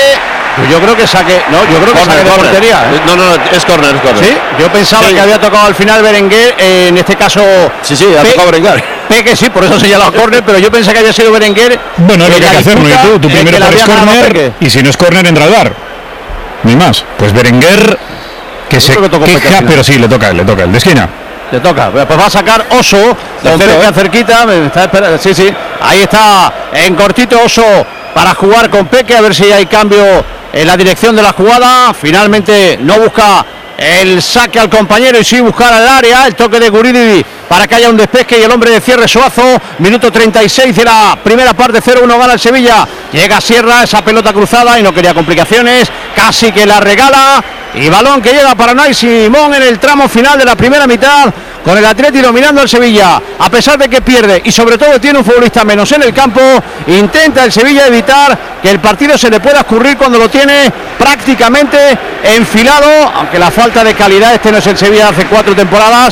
Yo creo que saque, no, yo creo que corner, saque de corner. portería. ¿eh? No, no, es córner, es córner. Sí, yo pensaba sí. que había tocado al final Berenguer, eh, en este caso. Sí, sí, ha Pe tocado Berenguer. Peque sí, por eso señalado córner, pero yo pensé que había sido Berenguer. Bueno, es lo que hay que hacer, ¿no? Y tú, tú primero pones córner y si no es córner entra al bar. Ni más. Pues Berenguer que yo se que queja, pero sí, le toca, le toca el de esquina. Le toca, pues va a sacar Oso, con Peque ¿eh? cerquita, me está esperando, sí, sí, ahí está en cortito Oso para jugar con Peque, a ver si hay cambio en la dirección de la jugada. Finalmente no busca el saque al compañero y sí buscar al área, el toque de Guridi para que haya un despeje y el hombre de cierre Suazo. Minuto treinta y seis de la primera parte, cero uno gana el Sevilla. Llega Sierra, esa pelota cruzada y no quería complicaciones, casi que la regala. Y balón que llega para Unai Simón en el tramo final de la primera mitad, con el Atleti dominando al Sevilla, a pesar de que pierde y sobre todo tiene un futbolista menos en el campo. Intenta el Sevilla evitar que el partido se le pueda escurrir cuando lo tiene prácticamente enfilado, aunque la falta de calidad, este no es el Sevilla de hace cuatro temporadas,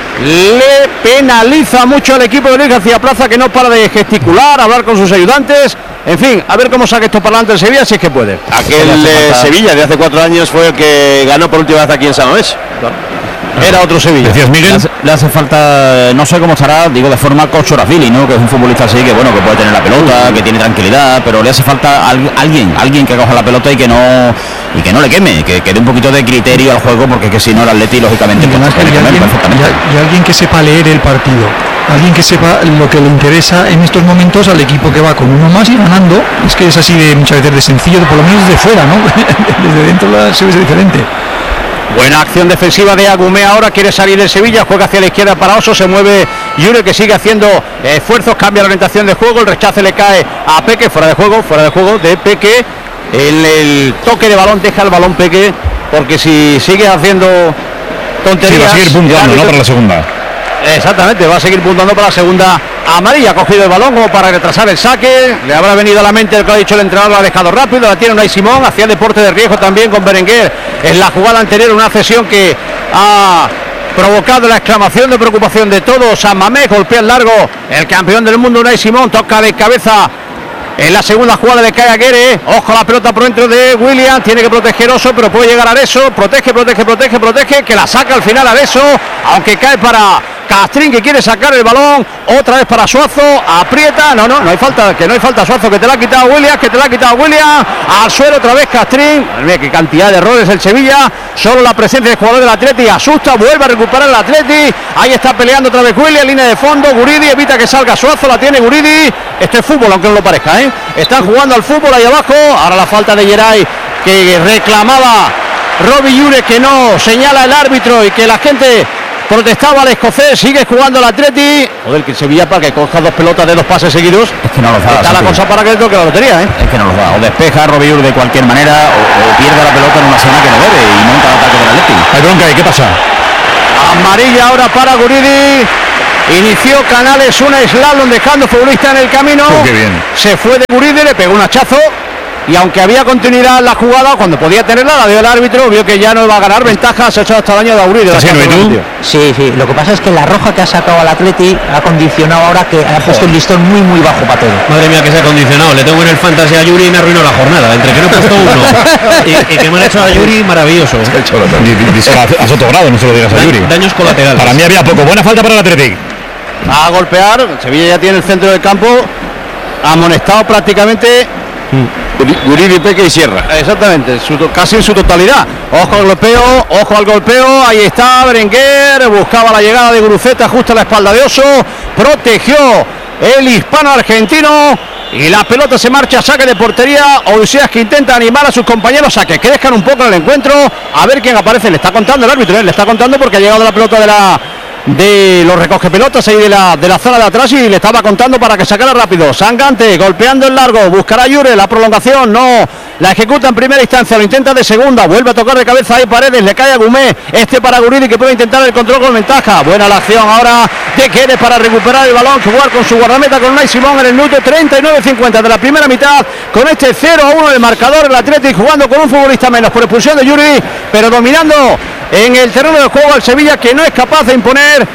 le penaliza mucho al equipo de Luis García Plaza, que no para de gesticular, hablar con sus ayudantes. En fin, a ver cómo saca esto para adelante el Sevilla, si es que puede. Aquel de Sevilla de hace cuatro años fue el que ganó por última vez aquí en San Mamés. Era otro Sevilla. ¿Decías, Miguel? Le hace, le hace falta, no sé cómo estará, digo, de forma Kochorazvili, ¿no? Que es un futbolista así, que bueno, que puede tener la pelota, que tiene tranquilidad, pero le hace falta al, alguien, alguien que coja la pelota y que no y que no le queme, que, que dé un poquito de criterio al juego, porque que si no el Atleti, lógicamente, pues, y, alguien, y, y alguien que sepa leer el partido, alguien que sepa lo que le interesa en estos momentos al equipo que va con uno más y ganando. Es que es así de muchas veces de sencillo, por lo menos desde fuera, ¿no? Desde dentro la, se ve diferente. Buena acción defensiva de Agumé, ahora quiere salir el Sevilla, juega hacia la izquierda para Oso, se mueve Yure, que sigue haciendo esfuerzos, cambia la orientación de juego, el rechace le cae a Peque, fuera de juego, fuera de juego de Peque, el, el toque de balón deja el balón Peque, porque si sigue haciendo tonterías... Sí, va a seguir puntuando, ¿no? Para la segunda. Exactamente, va a seguir puntuando para la segunda amarilla. Ha cogido el balón como para retrasar el saque, le habrá venido a la mente el que ha dicho el entrenador, lo ha dejado rápido, la tiene Unai Simón, hacía el deporte de riesgo también con Berenguer en la jugada anterior, una cesión que ha provocado la exclamación de preocupación de todos. San Mamés golpea el largo, el campeón del mundo Unai Simón, toca de cabeza en la segunda jugada de Kai Aguirre. Ojo, la pelota por dentro de William, tiene que proteger Oso, pero puede llegar a Areso, protege, protege, protege, protege, que la saca al final Areso, aunque cae para Castrín que quiere sacar el balón, otra vez para Suazo, aprieta, no, no, no hay falta, que no hay falta Suazo, que te la ha quitado Williams, que te la ha quitado Williams, al suelo otra vez Castrín. Mira qué cantidad de errores el Sevilla, solo la presencia del jugador del Atleti asusta, vuelve a recuperar el Atleti, ahí está peleando otra vez Williams, línea de fondo, Guridi evita que salga Suazo, la tiene Guridi, esto es fútbol aunque no lo parezca, ¿eh? Están jugando al fútbol ahí abajo, ahora la falta de Geray que reclamaba Robbie Jure, que no señala el árbitro y que la gente protestaba al escocés, sigue jugando el Atleti. Joder, que Sevilla para que coja dos pelotas de dos pases seguidos. Es que no los da. Está la cosa para que le toque la lotería, ¿eh? Es que no los da. O despeja Robbie Jure de cualquier manera o, o pierde la pelota en una zona que no debe y monta el ataque del Atleti. Hay bronca, ¿y qué pasa? Amarilla ahora para Guridi. Inició Canales una slalom dejando futbolista en el camino. Oh, qué bien. Se fue de Guridi, le pegó un hachazo. Y aunque había continuidad en la jugada, cuando podía tenerla, la dio el árbitro, vio que ya no iba a ganar ventaja, se ha hecho hasta el daño de Aurido. Sí, sí, sí, lo que pasa es que la roja que ha sacado al Atleti ha condicionado ahora que ha puesto el listón muy muy bajo para todo. Madre mía, que se ha condicionado, le tengo en el fantasy a Yuri y me arruinó la jornada, entre que no he puesto uno y, y que me han hecho a Yuri, maravilloso. A Sotogrado, no se lo digas a Yuri. Daños colaterales. Para mí había poco, buena falta para el Athletic. Va a golpear, Sevilla ya tiene el centro del campo, amonestado prácticamente. Guridi, Peque y Sierra. Exactamente, su, casi en su totalidad. Ojo al golpeo, ojo al golpeo. Ahí está Berenguer, buscaba la llegada de Guruceta justo a la espalda de Oso. Protegió el hispano argentino. Y la pelota se marcha a saque de portería. Odiseas que intenta animar a sus compañeros a que crezcan un poco en el encuentro. A ver quién aparece. Le está contando el árbitro, ¿eh? Le está contando porque ha llegado la pelota de la... de los recoge pelotas ahí de la, de la zona de atrás y le estaba contando para que sacara rápido. Sangante golpeando el largo, buscará Jure la prolongación, no la ejecuta en primera instancia, lo intenta de segunda, vuelve a tocar de cabeza ahí Paredes, le cae a Gumé, este para Guridi que puede intentar el control con ventaja. Buena la acción ahora de Quedes para recuperar el balón, jugar con su guardameta con Unai Simón en el minuto treinta y nueve cincuenta de la primera mitad, con este cero a uno del marcador, el Athletic jugando con un futbolista menos por expulsión de Jure, pero dominando en el terreno de juego al Sevilla, que no es capaz de imponer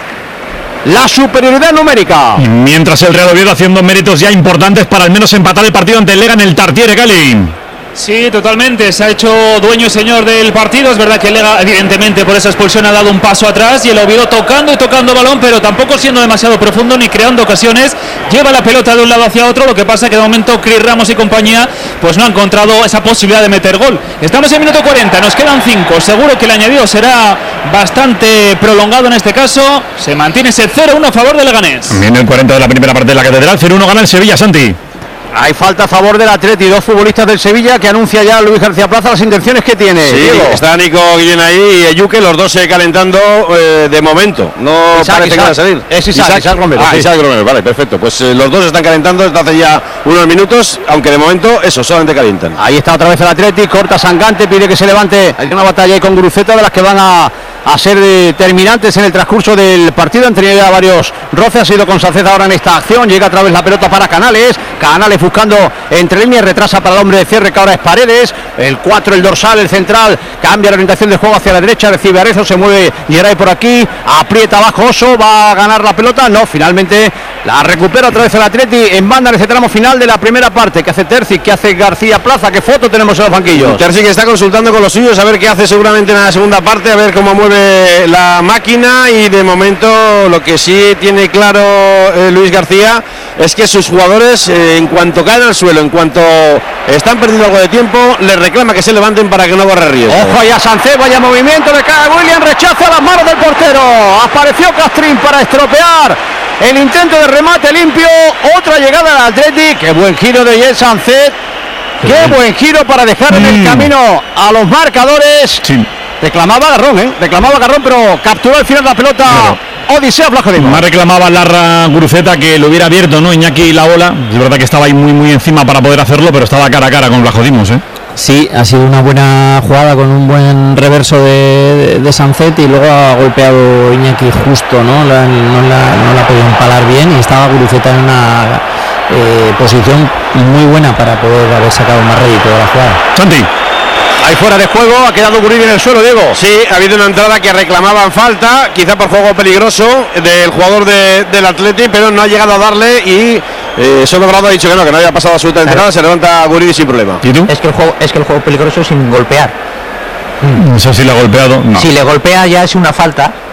la superioridad numérica. Mientras el Real Oviedo haciendo méritos ya importantes para al menos empatar el partido ante el Lega en el Tartiere, Cali. Sí, totalmente, se ha hecho dueño y señor del partido. Es verdad que el Lega, evidentemente, por esa expulsión ha dado un paso atrás y el Oviedo tocando y tocando balón, pero tampoco siendo demasiado profundo ni creando ocasiones. Lleva la pelota de un lado hacia otro, lo que pasa que de momento Chris Ramos y compañía pues no han encontrado esa posibilidad de meter gol. Estamos en minuto cuarenta, nos quedan cinco, seguro que el añadido será bastante prolongado en este caso. Se mantiene ese cero uno a favor del Leganés. Viene el cuarenta de la primera parte de la Catedral, cero uno gana el Sevilla, Santi. Hay falta a favor del Atleti, dos futbolistas del Sevilla que anuncia ya Luis García Plaza las intenciones que tiene. Sí, Diego. Está Nico Guillén ahí y Eyuque, los dos se calentando eh, de momento. No Isaac, parece Isaac. que van a salir. Es Isaac, Isaac, Isaac Romero. Ah, Sí. Isaac Romero, vale, perfecto. Pues eh, los dos están calentando desde hace ya unos minutos, aunque de momento eso, solamente calientan. Ahí está otra vez el Atleti, corta Sangante, pide que se levante. Hay una batalla ahí con Guruceta de las que van a, a ser determinantes en el transcurso del partido. Han tenido ya varios roces, ha sido con Sánchez ahora en esta acción. Llega a través la pelota para Canales. Canales buscando entre líneas, retrasa para el hombre de cierre que ahora es Paredes. El cuatro, el dorsal, el central, cambia la orientación del juego hacia la derecha, recibe Arezzo, se mueve Geray por aquí, aprieta abajo Oso, va a ganar la pelota. No, finalmente la recupera otra vez el Atleti en banda en ese tramo final de la primera parte. Que hace Terzi, que hace García Plaza, qué foto tenemos en los banquillos. Terzi que está consultando con los suyos a ver qué hace seguramente en la segunda parte, a ver cómo mueve la máquina, y de momento lo que sí tiene claro eh, Luis García es que sus jugadores eh, en cuanto caen al suelo, en cuanto están perdiendo algo de tiempo, les reclama que se levanten para que no corra riesgo. Ojo allá Sánchez, vaya movimiento, le cae a William, rechaza las manos del portero. Apareció Castrín para estropear el intento de remate limpio. Otra llegada al Atleti, qué buen giro de Jens Sánchez. Qué buen giro para dejar en el camino a los marcadores. Sí. Reclamaba Garrón, ¿eh? Reclamaba Garrón, pero capturó al final la pelota. Claro. Odisea Flajorismo. Más reclamaba Larra Guruceta que lo hubiera abierto, ¿no? Iñaki la bola. Es verdad que estaba ahí muy muy encima para poder hacerlo, pero estaba cara a cara con Blajodimos, ¿eh? Sí, ha sido una buena jugada con un buen reverso de, de, de Sancet, y luego ha golpeado Iñaki justo, ¿no? La, no, la, no la ha podido empalar bien, y estaba Guruceta en una eh, posición muy buena para poder haber sacado más rédito de la jugada. Santi. Ahí fuera de juego, ha quedado Guridi en el suelo, Diego. Sí, ha habido una entrada que reclamaban falta, quizá por juego peligroso del jugador de, del Atleti, pero no ha llegado a darle, y eh, Solo Grado ha dicho que no, que no había pasado absolutamente claro. nada, se levanta Guridi sin problema. ¿Y tú? Es que el juego, es que el juego peligroso sin golpear. No sé si le ha golpeado. No. Si le golpea ya es una falta,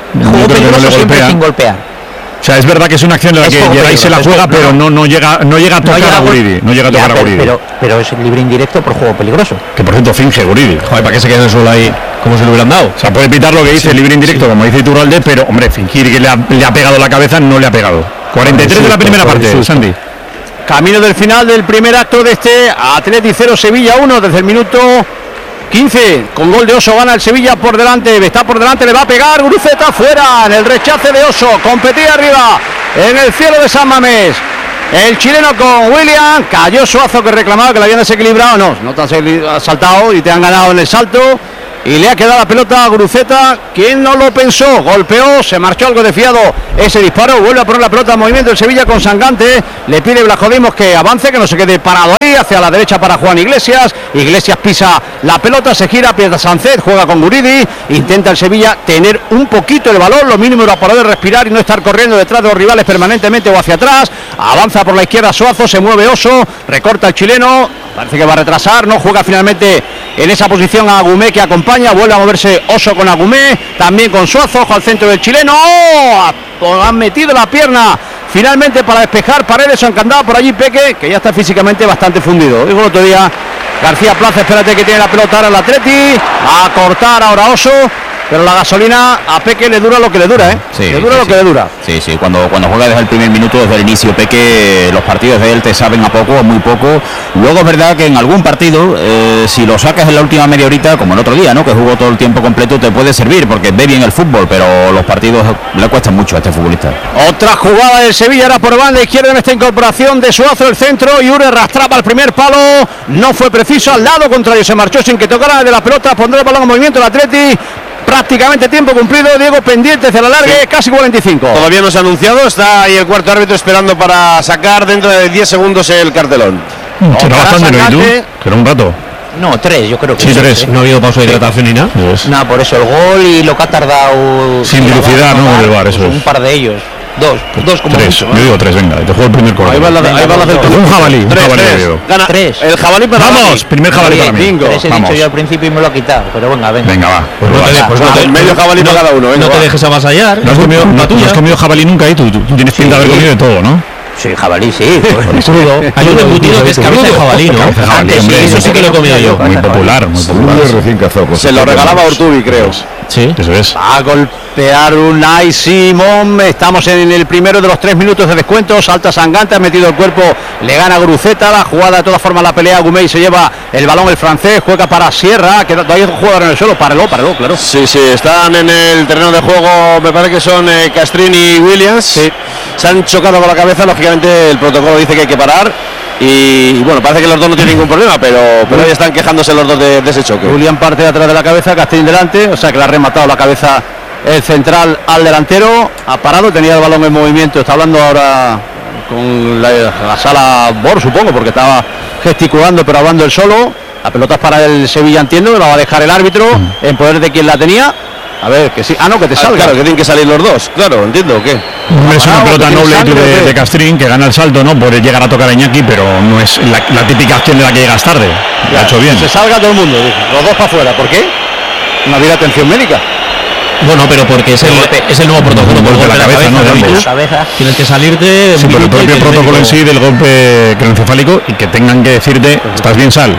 Juego peligroso siempre sin golpear. O sea, es verdad que es una acción en la es que Geray se la juega, pero no, no, llega, no llega a tocar no llega a Guridi. No llega a tocar ya, a Guridi. Pero, pero es libre indirecto por juego peligroso. Que por cierto finge Guridi. Joder, ¿para qué se queda en el suelo ahí? ¿Cómo se lo hubieran dado? O sea, puede pitar lo que dice sí, libre indirecto, sí. como dice Iturralde, pero hombre, fingir que le ha, le ha pegado la cabeza no le ha pegado. cuarenta y tres de la primera parte, Sandy. Camino del final del primer acto de este Atleti cero Sevilla uno desde el minuto quince, con gol de Oso gana el Sevilla por delante, está por delante, le va a pegar Guruceta fuera, en el rechace de Oso, competía arriba, en el cielo de San Mamés, el chileno con William, cayó Suazo que reclamaba que le habían desequilibrado, no, no te has saltado y te han ganado en el salto, y le ha quedado la pelota a Guruceta, quien no lo pensó, golpeó, se marchó algo desfiado ese disparo, vuelve a poner la pelota en movimiento el Sevilla con Sangante, le pide Blajodimos que avance, que no se quede parado ahí, hacia la derecha para Juan Iglesias, Iglesias pisa la pelota, se gira, pierde Sánchez, juega con Guridi, intenta el Sevilla tener un poquito el balón, lo mínimo para poder respirar y no estar corriendo detrás de los rivales permanentemente o hacia atrás, avanza por la izquierda Suazo, se mueve Oso, recorta el chileno, parece que va a retrasar, no juega finalmente en esa posición a Agumé que acompaña, vuelve a moverse Oso con Agumé, también con Suazo, ojo al centro del chileno, ¡oh! Han metido la pierna finalmente para despejar Paredes, encandado por allí Peque, que ya está físicamente bastante fundido. Digo el otro día, García Plaza, espérate que tiene la pelota ahora el Atleti, a cortar ahora Oso, pero la gasolina a Peque le dura lo que le dura, ¿eh? Sí, le dura sí, lo sí. que le dura. Sí, sí, cuando, cuando juega desde el primer minuto, desde el inicio, Peque, los partidos de él te saben a poco, a muy poco. Luego es verdad que en algún partido, eh, si lo sacas en la última media horita, como el otro día, ¿no? Que jugó todo el tiempo completo, te puede servir, porque ve bien el fútbol, pero los partidos le cuestan mucho a este futbolista. Otra jugada del Sevilla, era por banda izquierda en esta incorporación de Suazo, el centro, y Ure arrastraba el primer palo, no fue preciso, al lado contrario, se marchó sin que tocara de la pelota, pondrá el balón en movimiento el Atleti. Prácticamente tiempo cumplido, Diego pendiente hacia la larga, sí. Casi cuarenta y cinco. Todavía no se ha anunciado, está ahí el cuarto árbitro esperando para sacar dentro de diez segundos el cartelón. Mm, ¿Será bastante, no? ¿Y tú? ¿Será un rato? No, tres, yo creo que sí. Sí, tres. ¿eh? No ha habido pausa de hidratación ni nada. Pues. Nada, por eso el gol y lo que ha tardado. Sin velocidad, ¿no? El bar, eso pues es. Un par de ellos. Dos, pues dos como tres, mucho, yo digo tres, venga, te juego el primer corte. Ahí va la, ahí va la del un jabalí, un tres, jabalí. Tres. Gana tres. El jabalí para Vamos, mí. primer jabalí sí, para mí. Bingo. Tres he Vamos. dicho yo al principio y me lo ha quitado, pero venga, venga. Venga, va. Pues no te, pues no te, medio jabalí no, para cada uno. Venga, no te va. dejes avasallar. No has comido, no, no has comido jabalí nunca ahí, tú, tú, tú tienes pinta de haber comido de todo, ¿no? Sí, jabalí, sí. Pues, crudo. Hay un embutido que es cabeza de jabalí, ¿no? Cabeza de jabalí, Antes, hombre, sí, eso sí que lo he comido yo. Muy popular, muy popular. Recién cazado. Se lo regalaba Urtubi, creo. Sí, eso es. Va a golpear Unai Simón. Estamos en el primero de los tres minutos de descuento. Salta Sangante, ha metido el cuerpo, le gana Guruceta. La jugada de todas formas, la pelea Gumey se lleva el balón el francés, juega para Sierra, que todavía hay un jugador en el suelo. Párelo, párelo, claro. Sí, sí, están en el terreno de juego, me parece que son eh, Castrini y Williams. Sí. Se han chocado con la cabeza, lógicamente el protocolo dice que hay que parar. Y, y bueno, parece que los dos no tienen ningún problema, pero, pero ahí están quejándose los dos de, de ese choque. Julián parte de atrás de la cabeza, Castrín delante, o sea que le ha rematado la cabeza el central al delantero, ha parado, tenía el balón en movimiento, está hablando ahora con la, la sala Bor, supongo, porque estaba gesticulando, pero hablando él solo. La pelota es para el Sevilla, entiendo, que la va a dejar el árbitro en poder de quien la tenía. A ver, que sí. Ah, no, que te salga. Ah, claro, que tienen que salir los dos. Claro, entiendo, ¿o qué? Es una pelota noble de, de Castrín que gana el salto, ¿no? Por llegar a tocar a Iñaki, pero no es la, la típica acción de la que llegas tarde. Lo ha hecho bien. Se salga todo el mundo, dice. Los dos para afuera. ¿Por qué? No había atención médica. Bueno, pero porque es el, es el nuevo protocolo por golpe de la cabeza, cabeza, ¿no? De ambos. Cabeza. Tienes que salirte. Sí, por el propio protocolo en sí del golpe craneoencefálico y que tengan que decirte, estás bien, sal.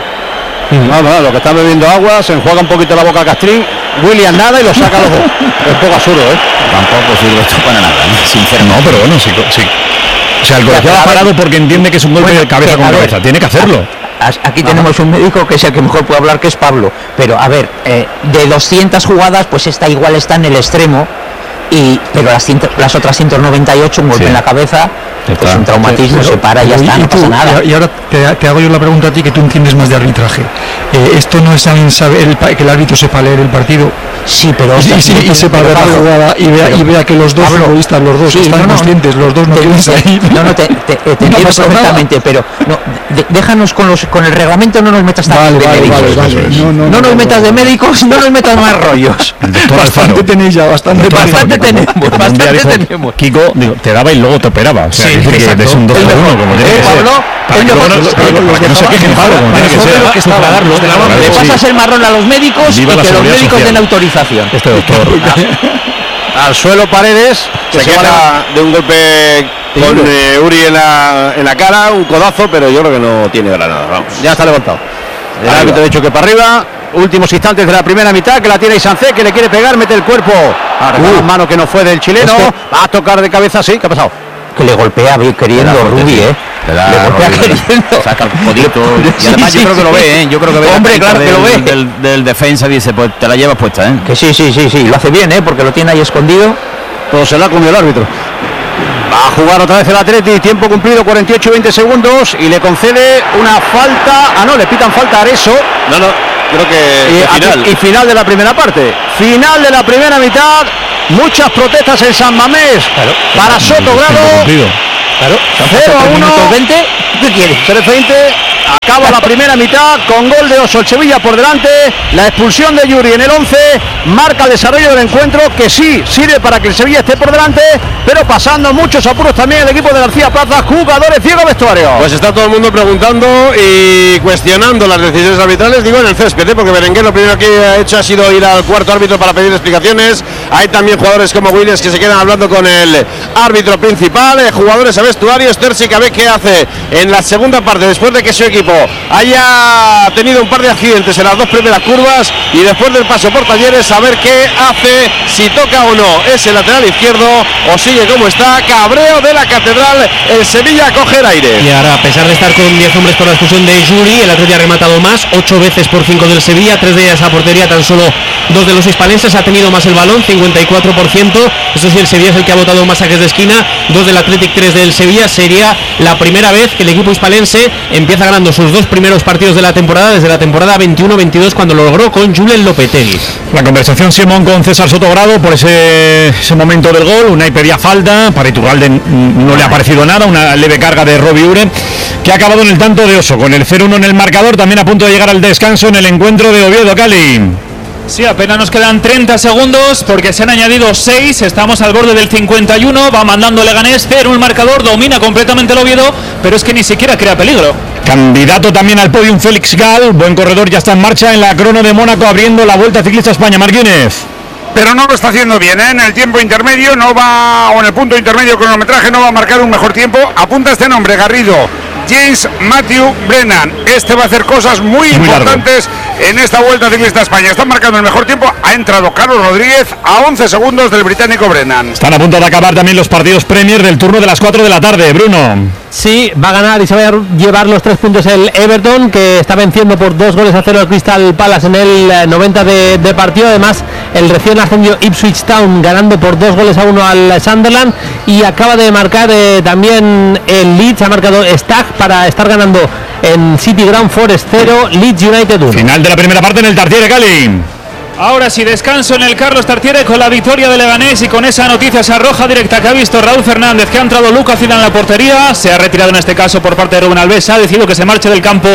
No, no, lo que están bebiendo agua, se enjuaga un poquito la boca a Castrín, William nada y lo saca a los dos. Es poco absurdo, ¿eh? Tampoco sirve esto para nada, ¿no? Sincero. No, pero bueno, sí, sí. O sea, el colegiado ha parado porque entiende que es un golpe bueno, de cabeza con cabeza, tiene que hacerlo. Aquí tenemos un médico que es el que mejor puede hablar, que es Pablo. Pero a ver, eh, de doscientas jugadas, pues esta igual está en el extremo. Y, pero las, las otras ciento noventa y ocho, un golpe sí. en la cabeza, pues un traumatismo, pero, se para y ya está, y no tú, pasa nada. Y ahora te, te hago yo la pregunta a ti, que tú entiendes más de arbitraje. Eh, ¿Esto no es también saber el, que el árbitro sepa leer el partido? Sí, pero... Y, y, y, y sepa ver la jugada y vea, y vea que los dos Pablo, futbolistas, los dos sí, están no, no, conscientes, los dos no te, quieren salir. No, no, te, te, te, te no entiendo perfectamente, nada. Pero no, de, déjanos con, los, con el reglamento, no nos metas tan vale, de vale, médicos. Vale, vale. No, no, no, no nos metas de médicos, no nos metas más rollos. Bastante tenéis ya, bastante, bastante tenemos. Bastante dijo, tenemos. Kiko, digo, te daba y luego te operaba. O sea, sí, decir que es un dos por uno, como tiene que ser. Para que no se quejen, Pablo, como tiene que ser. Le pasas el marrón a los médicos y que los médicos den autorización. Este doctor. al suelo Paredes, que se, se queda de un golpe con eh, Uri en la, en la cara, un codazo, pero yo creo que no tiene granada. Vamos. Ya está levantado. El árbitro ha dicho que para arriba. Últimos instantes de la primera mitad, que la tiene Isancé, que le quiere pegar, mete el cuerpo. Ahora uh, mano que no fue del chileno. Es que va a tocar de cabeza, sí. ¿Qué ha pasado? Que le golpea queriendo Rubi, ¿eh? Le, da, le golpea Rubi, queriendo. Saca el codito. Y además sí, yo creo que lo ve, ¿eh? Yo creo que ve. Hombre, claro del, que lo ve. Del, del, del defensa dice, pues te la llevas puesta, ¿eh? Que sí, sí, sí, sí. Lo hace bien, ¿eh? Porque lo tiene ahí escondido. Todo se lo ha comido el árbitro. Va a jugar otra vez el Atleti, tiempo cumplido, cuarenta y ocho veinte segundos, y le concede una falta. Ah, no, le pitan falta a Areso. No, no. Creo que, y, que final. y final de la primera parte. Final de la primera mitad. Muchas protestas en San Mamés. Claro, para Sotogrado. Claro, cero a uno. veinte. ¿Qué quieres? tres veinte. Acaba la primera mitad con gol de Oso, el Sevilla por delante, la expulsión de Yuri en el once, marca el desarrollo del encuentro, que sí sirve para que el Sevilla esté por delante, pero pasando muchos apuros también el equipo de García Plaza, jugadores ciego vestuario. Pues está todo el mundo preguntando y cuestionando las decisiones arbitrales, digo en el césped, ¿eh? Porque Berenguer lo primero que ha hecho ha sido ir al cuarto árbitro para pedir explicaciones. Hay también jugadores como Williams que se quedan hablando con el árbitro principal, eh, jugadores a vestuarios. Terzic a ver qué hace en la segunda parte después de que su equipo haya tenido un par de accidentes en las dos primeras curvas, y después del paso por Talleres a ver qué hace, si toca o no ese lateral izquierdo o sigue como está. Cabreo de la Catedral, el Sevilla a coger aire. Y ahora, a pesar de estar con diez hombres por la expulsión de Yuri, el Atleti ha rematado más, ocho veces por cinco del Sevilla, tres de ellas a portería, tan solo dos de los hispalenses. Ha tenido más el balón, cincuenta y cuatro por ciento. Eso sí, el Sevilla es el que ha botado más saques de esquina, dos del Athletic, tres del Sevilla. Sería la primera vez que el equipo hispalense empieza ganando sus dos primeros partidos de la temporada, desde la temporada veintiuno veintidós, cuando lo logró con Julen Lopetegui. La conversación Simón con César Sotogrado por ese, ese momento del gol. Unai pedía falta, para Iturralde no le ha parecido nada, una leve carga de Robbie Ure, que ha acabado en el tanto de Oso, con el cero uno en el marcador, también a punto de llegar al descanso en el encuentro de Oviedo Cali. Sí, apenas nos quedan treinta segundos porque se han añadido seis, estamos al borde del cincuenta y uno, va mandando Leganés, cero el marcador, domina completamente el Oviedo, pero es que ni siquiera crea peligro. Candidato también al podium Félix Gal, buen corredor, ya está en marcha en la crono de Mónaco, abriendo la Vuelta Ciclista España. Martínez. Pero no lo está haciendo bien, ¿eh? En el tiempo intermedio no va, o en el punto intermedio cronometraje no va a marcar un mejor tiempo. Apunta este nombre, Garrido. James Matthew Brennan. Este va a hacer cosas muy, muy importantes largo en esta Vuelta Ciclista España. Está marcando el mejor tiempo. Ha entrado Carlos Rodríguez a once segundos del británico Brennan. Están a punto de acabar también los partidos Premier del turno de las cuatro de la tarde. Bruno. Sí, va a ganar y se va a llevar los tres puntos el Everton, que está venciendo por dos goles a cero al Crystal Palace en el noventa de, de partido. Además, el recién ascendido Ipswich Town ganando por dos goles a uno al Sunderland, y acaba de marcar eh, también el Leeds, ha marcado Stag para estar ganando en City Ground. Forest cero, Leeds United uno. Final de la primera parte en el Tartiere Cali. Ahora sí, descanso en el Carlos Tartiere con la victoria de Leganés, y con esa noticia, esa roja directa que ha visto Raúl Fernández, que ha entrado Lucas Zidane en la portería, se ha retirado en este caso por parte de Rubén Alves, ha decidido que se marche del campo,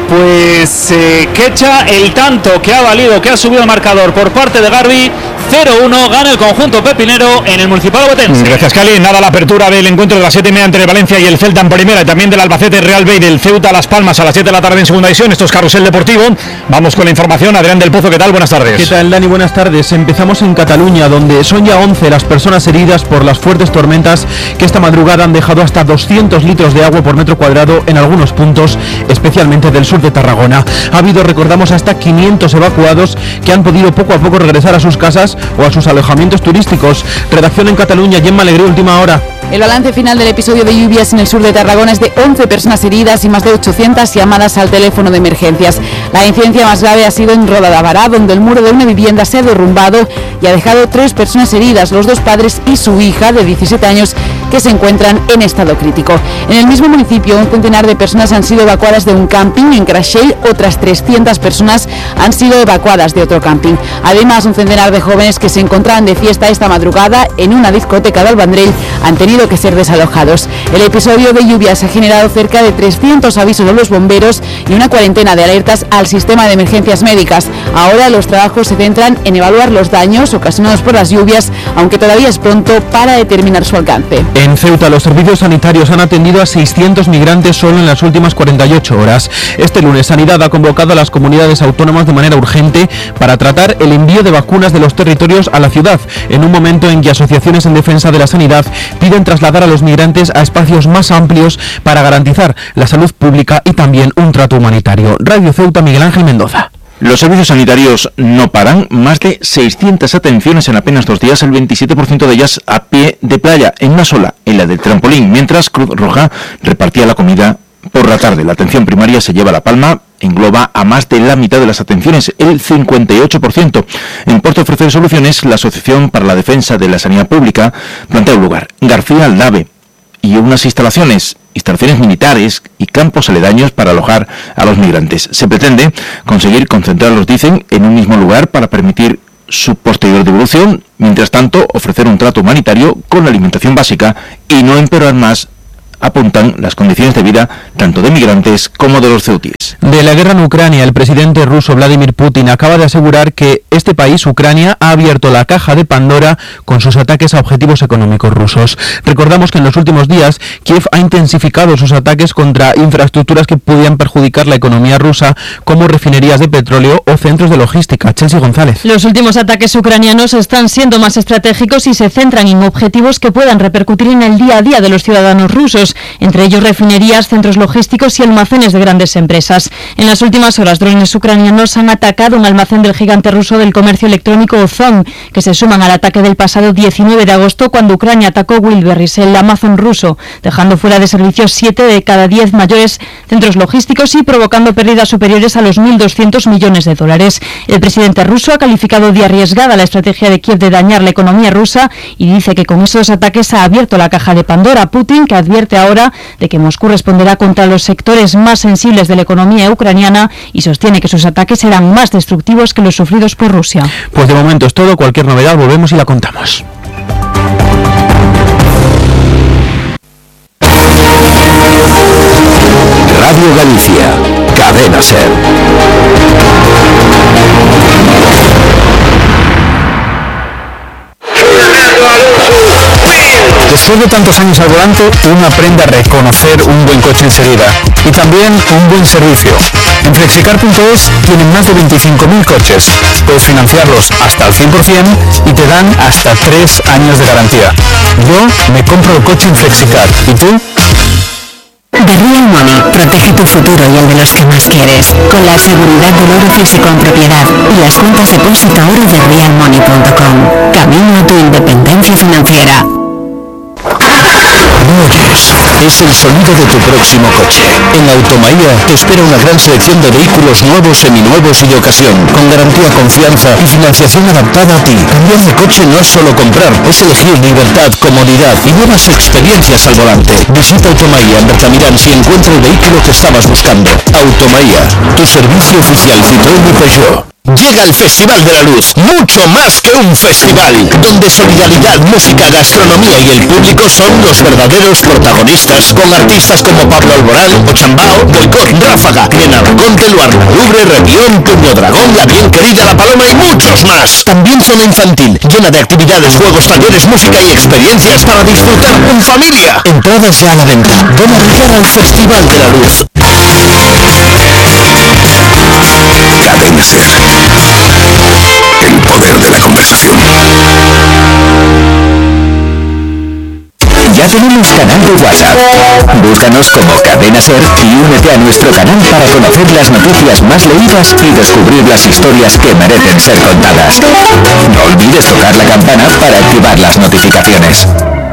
pues eh, Quecha, el tanto que ha valido, que ha subido el marcador por parte de Garbi, cero uno, gana el conjunto pepinero en el Municipal Obetense. Gracias, Cali. Nada, la apertura del encuentro de las siete y media entre el Valencia y el Celta en primera, y también del Albacete Real Bay, del Ceuta Las Palmas a las siete de la tarde en segunda división. Esto es Carrusel Deportivo. Vamos con la información. Adrián del Pozo, ¿qué tal? Buenas tardes. ¿Qué tal, Dani? Buenas tardes. Empezamos en Cataluña, donde son ya once las personas heridas por las fuertes tormentas que esta madrugada han dejado hasta doscientos litros de agua por metro cuadrado en algunos puntos, especialmente del sur de Tarragona. Ha habido, recordamos, hasta quinientos evacuados que han podido poco a poco regresar a sus casas o a sus alojamientos turísticos. Redacción en Cataluña, Gemma Alegría, última hora. El balance final del episodio de lluvias en el sur de Tarragona es de once personas heridas y más de ochocientas llamadas al teléfono de emergencias. La incidencia más grave ha sido en Roda de Bará, donde el muro de una vivienda se ha derrumbado y ha dejado tres personas heridas, los dos padres y su hija de diecisiete años, que se encuentran en estado crítico. En el mismo municipio, un centenar de personas han sido evacuadas de un camping. En Creixell, otras trescientas personas han sido evacuadas de otro camping. Además, un centenar de jóvenes que se encontraban de fiesta esta madrugada en una discoteca de Albandrell han tenido que ser desalojados. El episodio de lluvias ha generado cerca de trescientos avisos a los bomberos y una cuarentena de alertas al sistema de emergencias médicas. Ahora los trabajos se centran en evaluar los daños ocasionados por las lluvias, aunque todavía es pronto para determinar su alcance. En Ceuta, los servicios sanitarios han atendido a seiscientos migrantes solo en las últimas cuarenta y ocho horas. Este lunes, Sanidad ha convocado a las comunidades autónomas de manera urgente para tratar el envío de vacunas de los territorios a la ciudad, en un momento en que asociaciones en defensa de la sanidad piden trasladar a los migrantes a espacios más amplios para garantizar la salud pública y también un trato humanitario. Radio Ceuta, Miguel Ángel Mendoza. Los servicios sanitarios no paran, más de seiscientas atenciones en apenas dos días, el veintisiete por ciento de ellas a pie de playa, en una sola, en la del trampolín, mientras Cruz Roja repartía la comida por la tarde. La atención primaria se lleva la palma, engloba a más de la mitad de las atenciones, el cincuenta y ocho por ciento. En pos de ofrecer soluciones, la Asociación para la Defensa de la Sanidad Pública plantea un lugar, García Aldave, y unas instalaciones, instalaciones militares y campos aledaños para alojar a los migrantes. Se pretende conseguir concentrarlos, dicen, en un mismo lugar para permitir su posterior devolución, mientras tanto ofrecer un trato humanitario con la alimentación básica y no empeorar más, apuntan, las condiciones de vida tanto de migrantes como de los ceutíes. De la guerra en Ucrania, el presidente ruso Vladimir Putin acaba de asegurar que este país, Ucrania, ha abierto la caja de Pandora con sus ataques a objetivos económicos rusos. Recordamos que en los últimos días Kiev ha intensificado sus ataques contra infraestructuras que podían perjudicar la economía rusa, como refinerías de petróleo o centros de logística. Chelsea González. Los últimos ataques ucranianos están siendo más estratégicos y se centran en objetivos que puedan repercutir en el día a día de los ciudadanos rusos, entre ellos refinerías, centros logísticos y almacenes de grandes empresas. En las últimas horas, drones ucranianos han atacado un almacén del gigante ruso del comercio electrónico Ozon, que se suman al ataque del pasado diecinueve de agosto, cuando Ucrania atacó Wildberries, el Amazon ruso, dejando fuera de servicio siete de cada diez mayores centros logísticos y provocando pérdidas superiores a los mil doscientos millones de dólares. El presidente ruso ha calificado de arriesgada la estrategia de Kiev de dañar la economía rusa y dice que con esos ataques ha abierto la caja de Pandora. Putin, que advierte ahora de que Moscú responderá contra los sectores más sensibles de la economía ucraniana, y sostiene que sus ataques serán más destructivos que los sufridos por Rusia. Pues de momento es todo. Cualquier novedad volvemos y la contamos. Radio Galicia, Cadena SER. Después de tantos años al volante, uno aprende a reconocer un buen coche enseguida y también un buen servicio. En Flexicar punto es tienen más de veinticinco mil coches. Puedes financiarlos hasta el cien por ciento y te dan hasta tres años de garantía. Yo me compro el coche en Flexicar. ¿Y tú? The Real Money protege tu futuro y el de los que más quieres, con la seguridad del oro físico en propiedad y las cuentas depósito oro de real money punto com. Camino a tu independencia financiera. No oyes, es el sonido de tu próximo coche. En Automaía te espera una gran selección de vehículos nuevos, seminuevos y de ocasión, con garantía, confianza y financiación adaptada a ti. Cambiar de coche no es solo comprar, es elegir libertad, comodidad y nuevas experiencias al volante. Visita Automaía en Bertamirán y encuentra el vehículo que estabas buscando. Automaía, tu servicio oficial Citroën y Peugeot. Llega el Festival de la Luz, mucho más que un festival, donde solidaridad, música, gastronomía y el público son los verdaderos protagonistas, con artistas como Pablo Alborán, Ochambao, Boicot, Ráfaga, Renarconte, Luarna Lubre, Revión, Puño Dragón, La Bien Querida, La Paloma y muchos más. También zona infantil, llena de actividades, juegos, talleres, música y experiencias para disfrutar en familia. Entradas ya a la venta. Ven a brillar al Festival de la Luz. Cadena SER. El poder de la conversación. Ya tenemos canal de WhatsApp. Búscanos como Cadena SER y únete a nuestro canal para conocer las noticias más leídas y descubrir las historias que merecen ser contadas. No olvides tocar la campana para activar las notificaciones.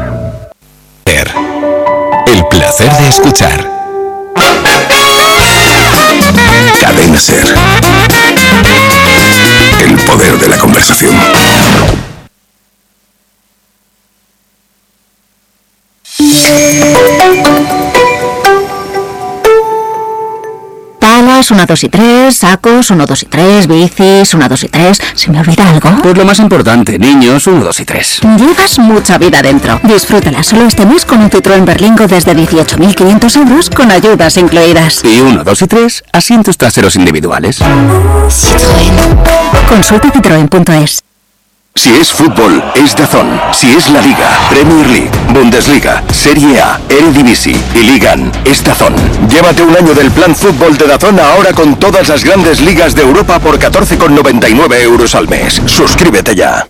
El placer de escuchar. Cadena SER. El poder de la conversación. chanclas, una, dos y tres, sacos, uno, dos y tres, bicis, una, dos y tres. ¿Se me olvida algo? Pues lo más importante, niños, uno, dos y tres. Llevas mucha vida dentro. Disfrútala solo este mes con un Citroën Berlingo desde dieciocho mil quinientos euros con ayudas incluidas. Y uno, dos y tres, asientos traseros individuales. Citroën. Consulta citroen punto es. Si es fútbol, es DAZN. Si es la Liga, Premier League, Bundesliga, Serie A, Eredivisie y Ligan, es DAZN. Llévate un año del plan fútbol de DAZN ahora con todas las grandes ligas de Europa por catorce con noventa y nueve euros al mes. Suscríbete ya.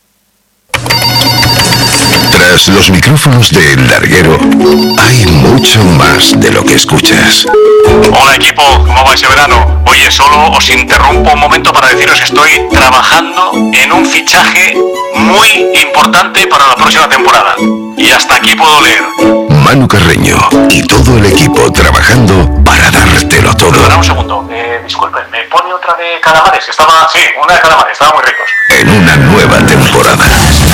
Tras los micrófonos de El Larguero, hay mucho más de lo que escuchas. Hola equipo, ¿cómo va ese verano? Oye, solo os interrumpo un momento para deciros que estoy trabajando en un fichaje muy importante para la próxima temporada. Y hasta aquí puedo leer. Manu Carreño y todo el equipo trabajando para dártelo todo. Perdona un segundo, eh, disculpen, ¿me pone otra de calamares? Estaba, sí, una de calamares, estaban muy ricos. En una nueva temporada.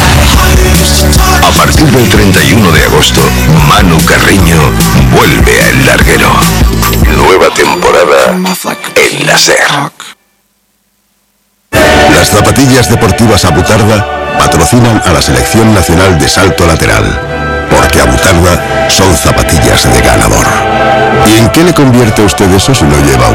A partir del treinta y uno de agosto, Manu Carreño vuelve a El Larguero. Nueva temporada en la SER. Las zapatillas deportivas Abutarda patrocinan a la Selección Nacional de Salto Lateral, porque Abutarda son zapatillas de ganador. ¿Y en qué le convierte a usted eso si no lleva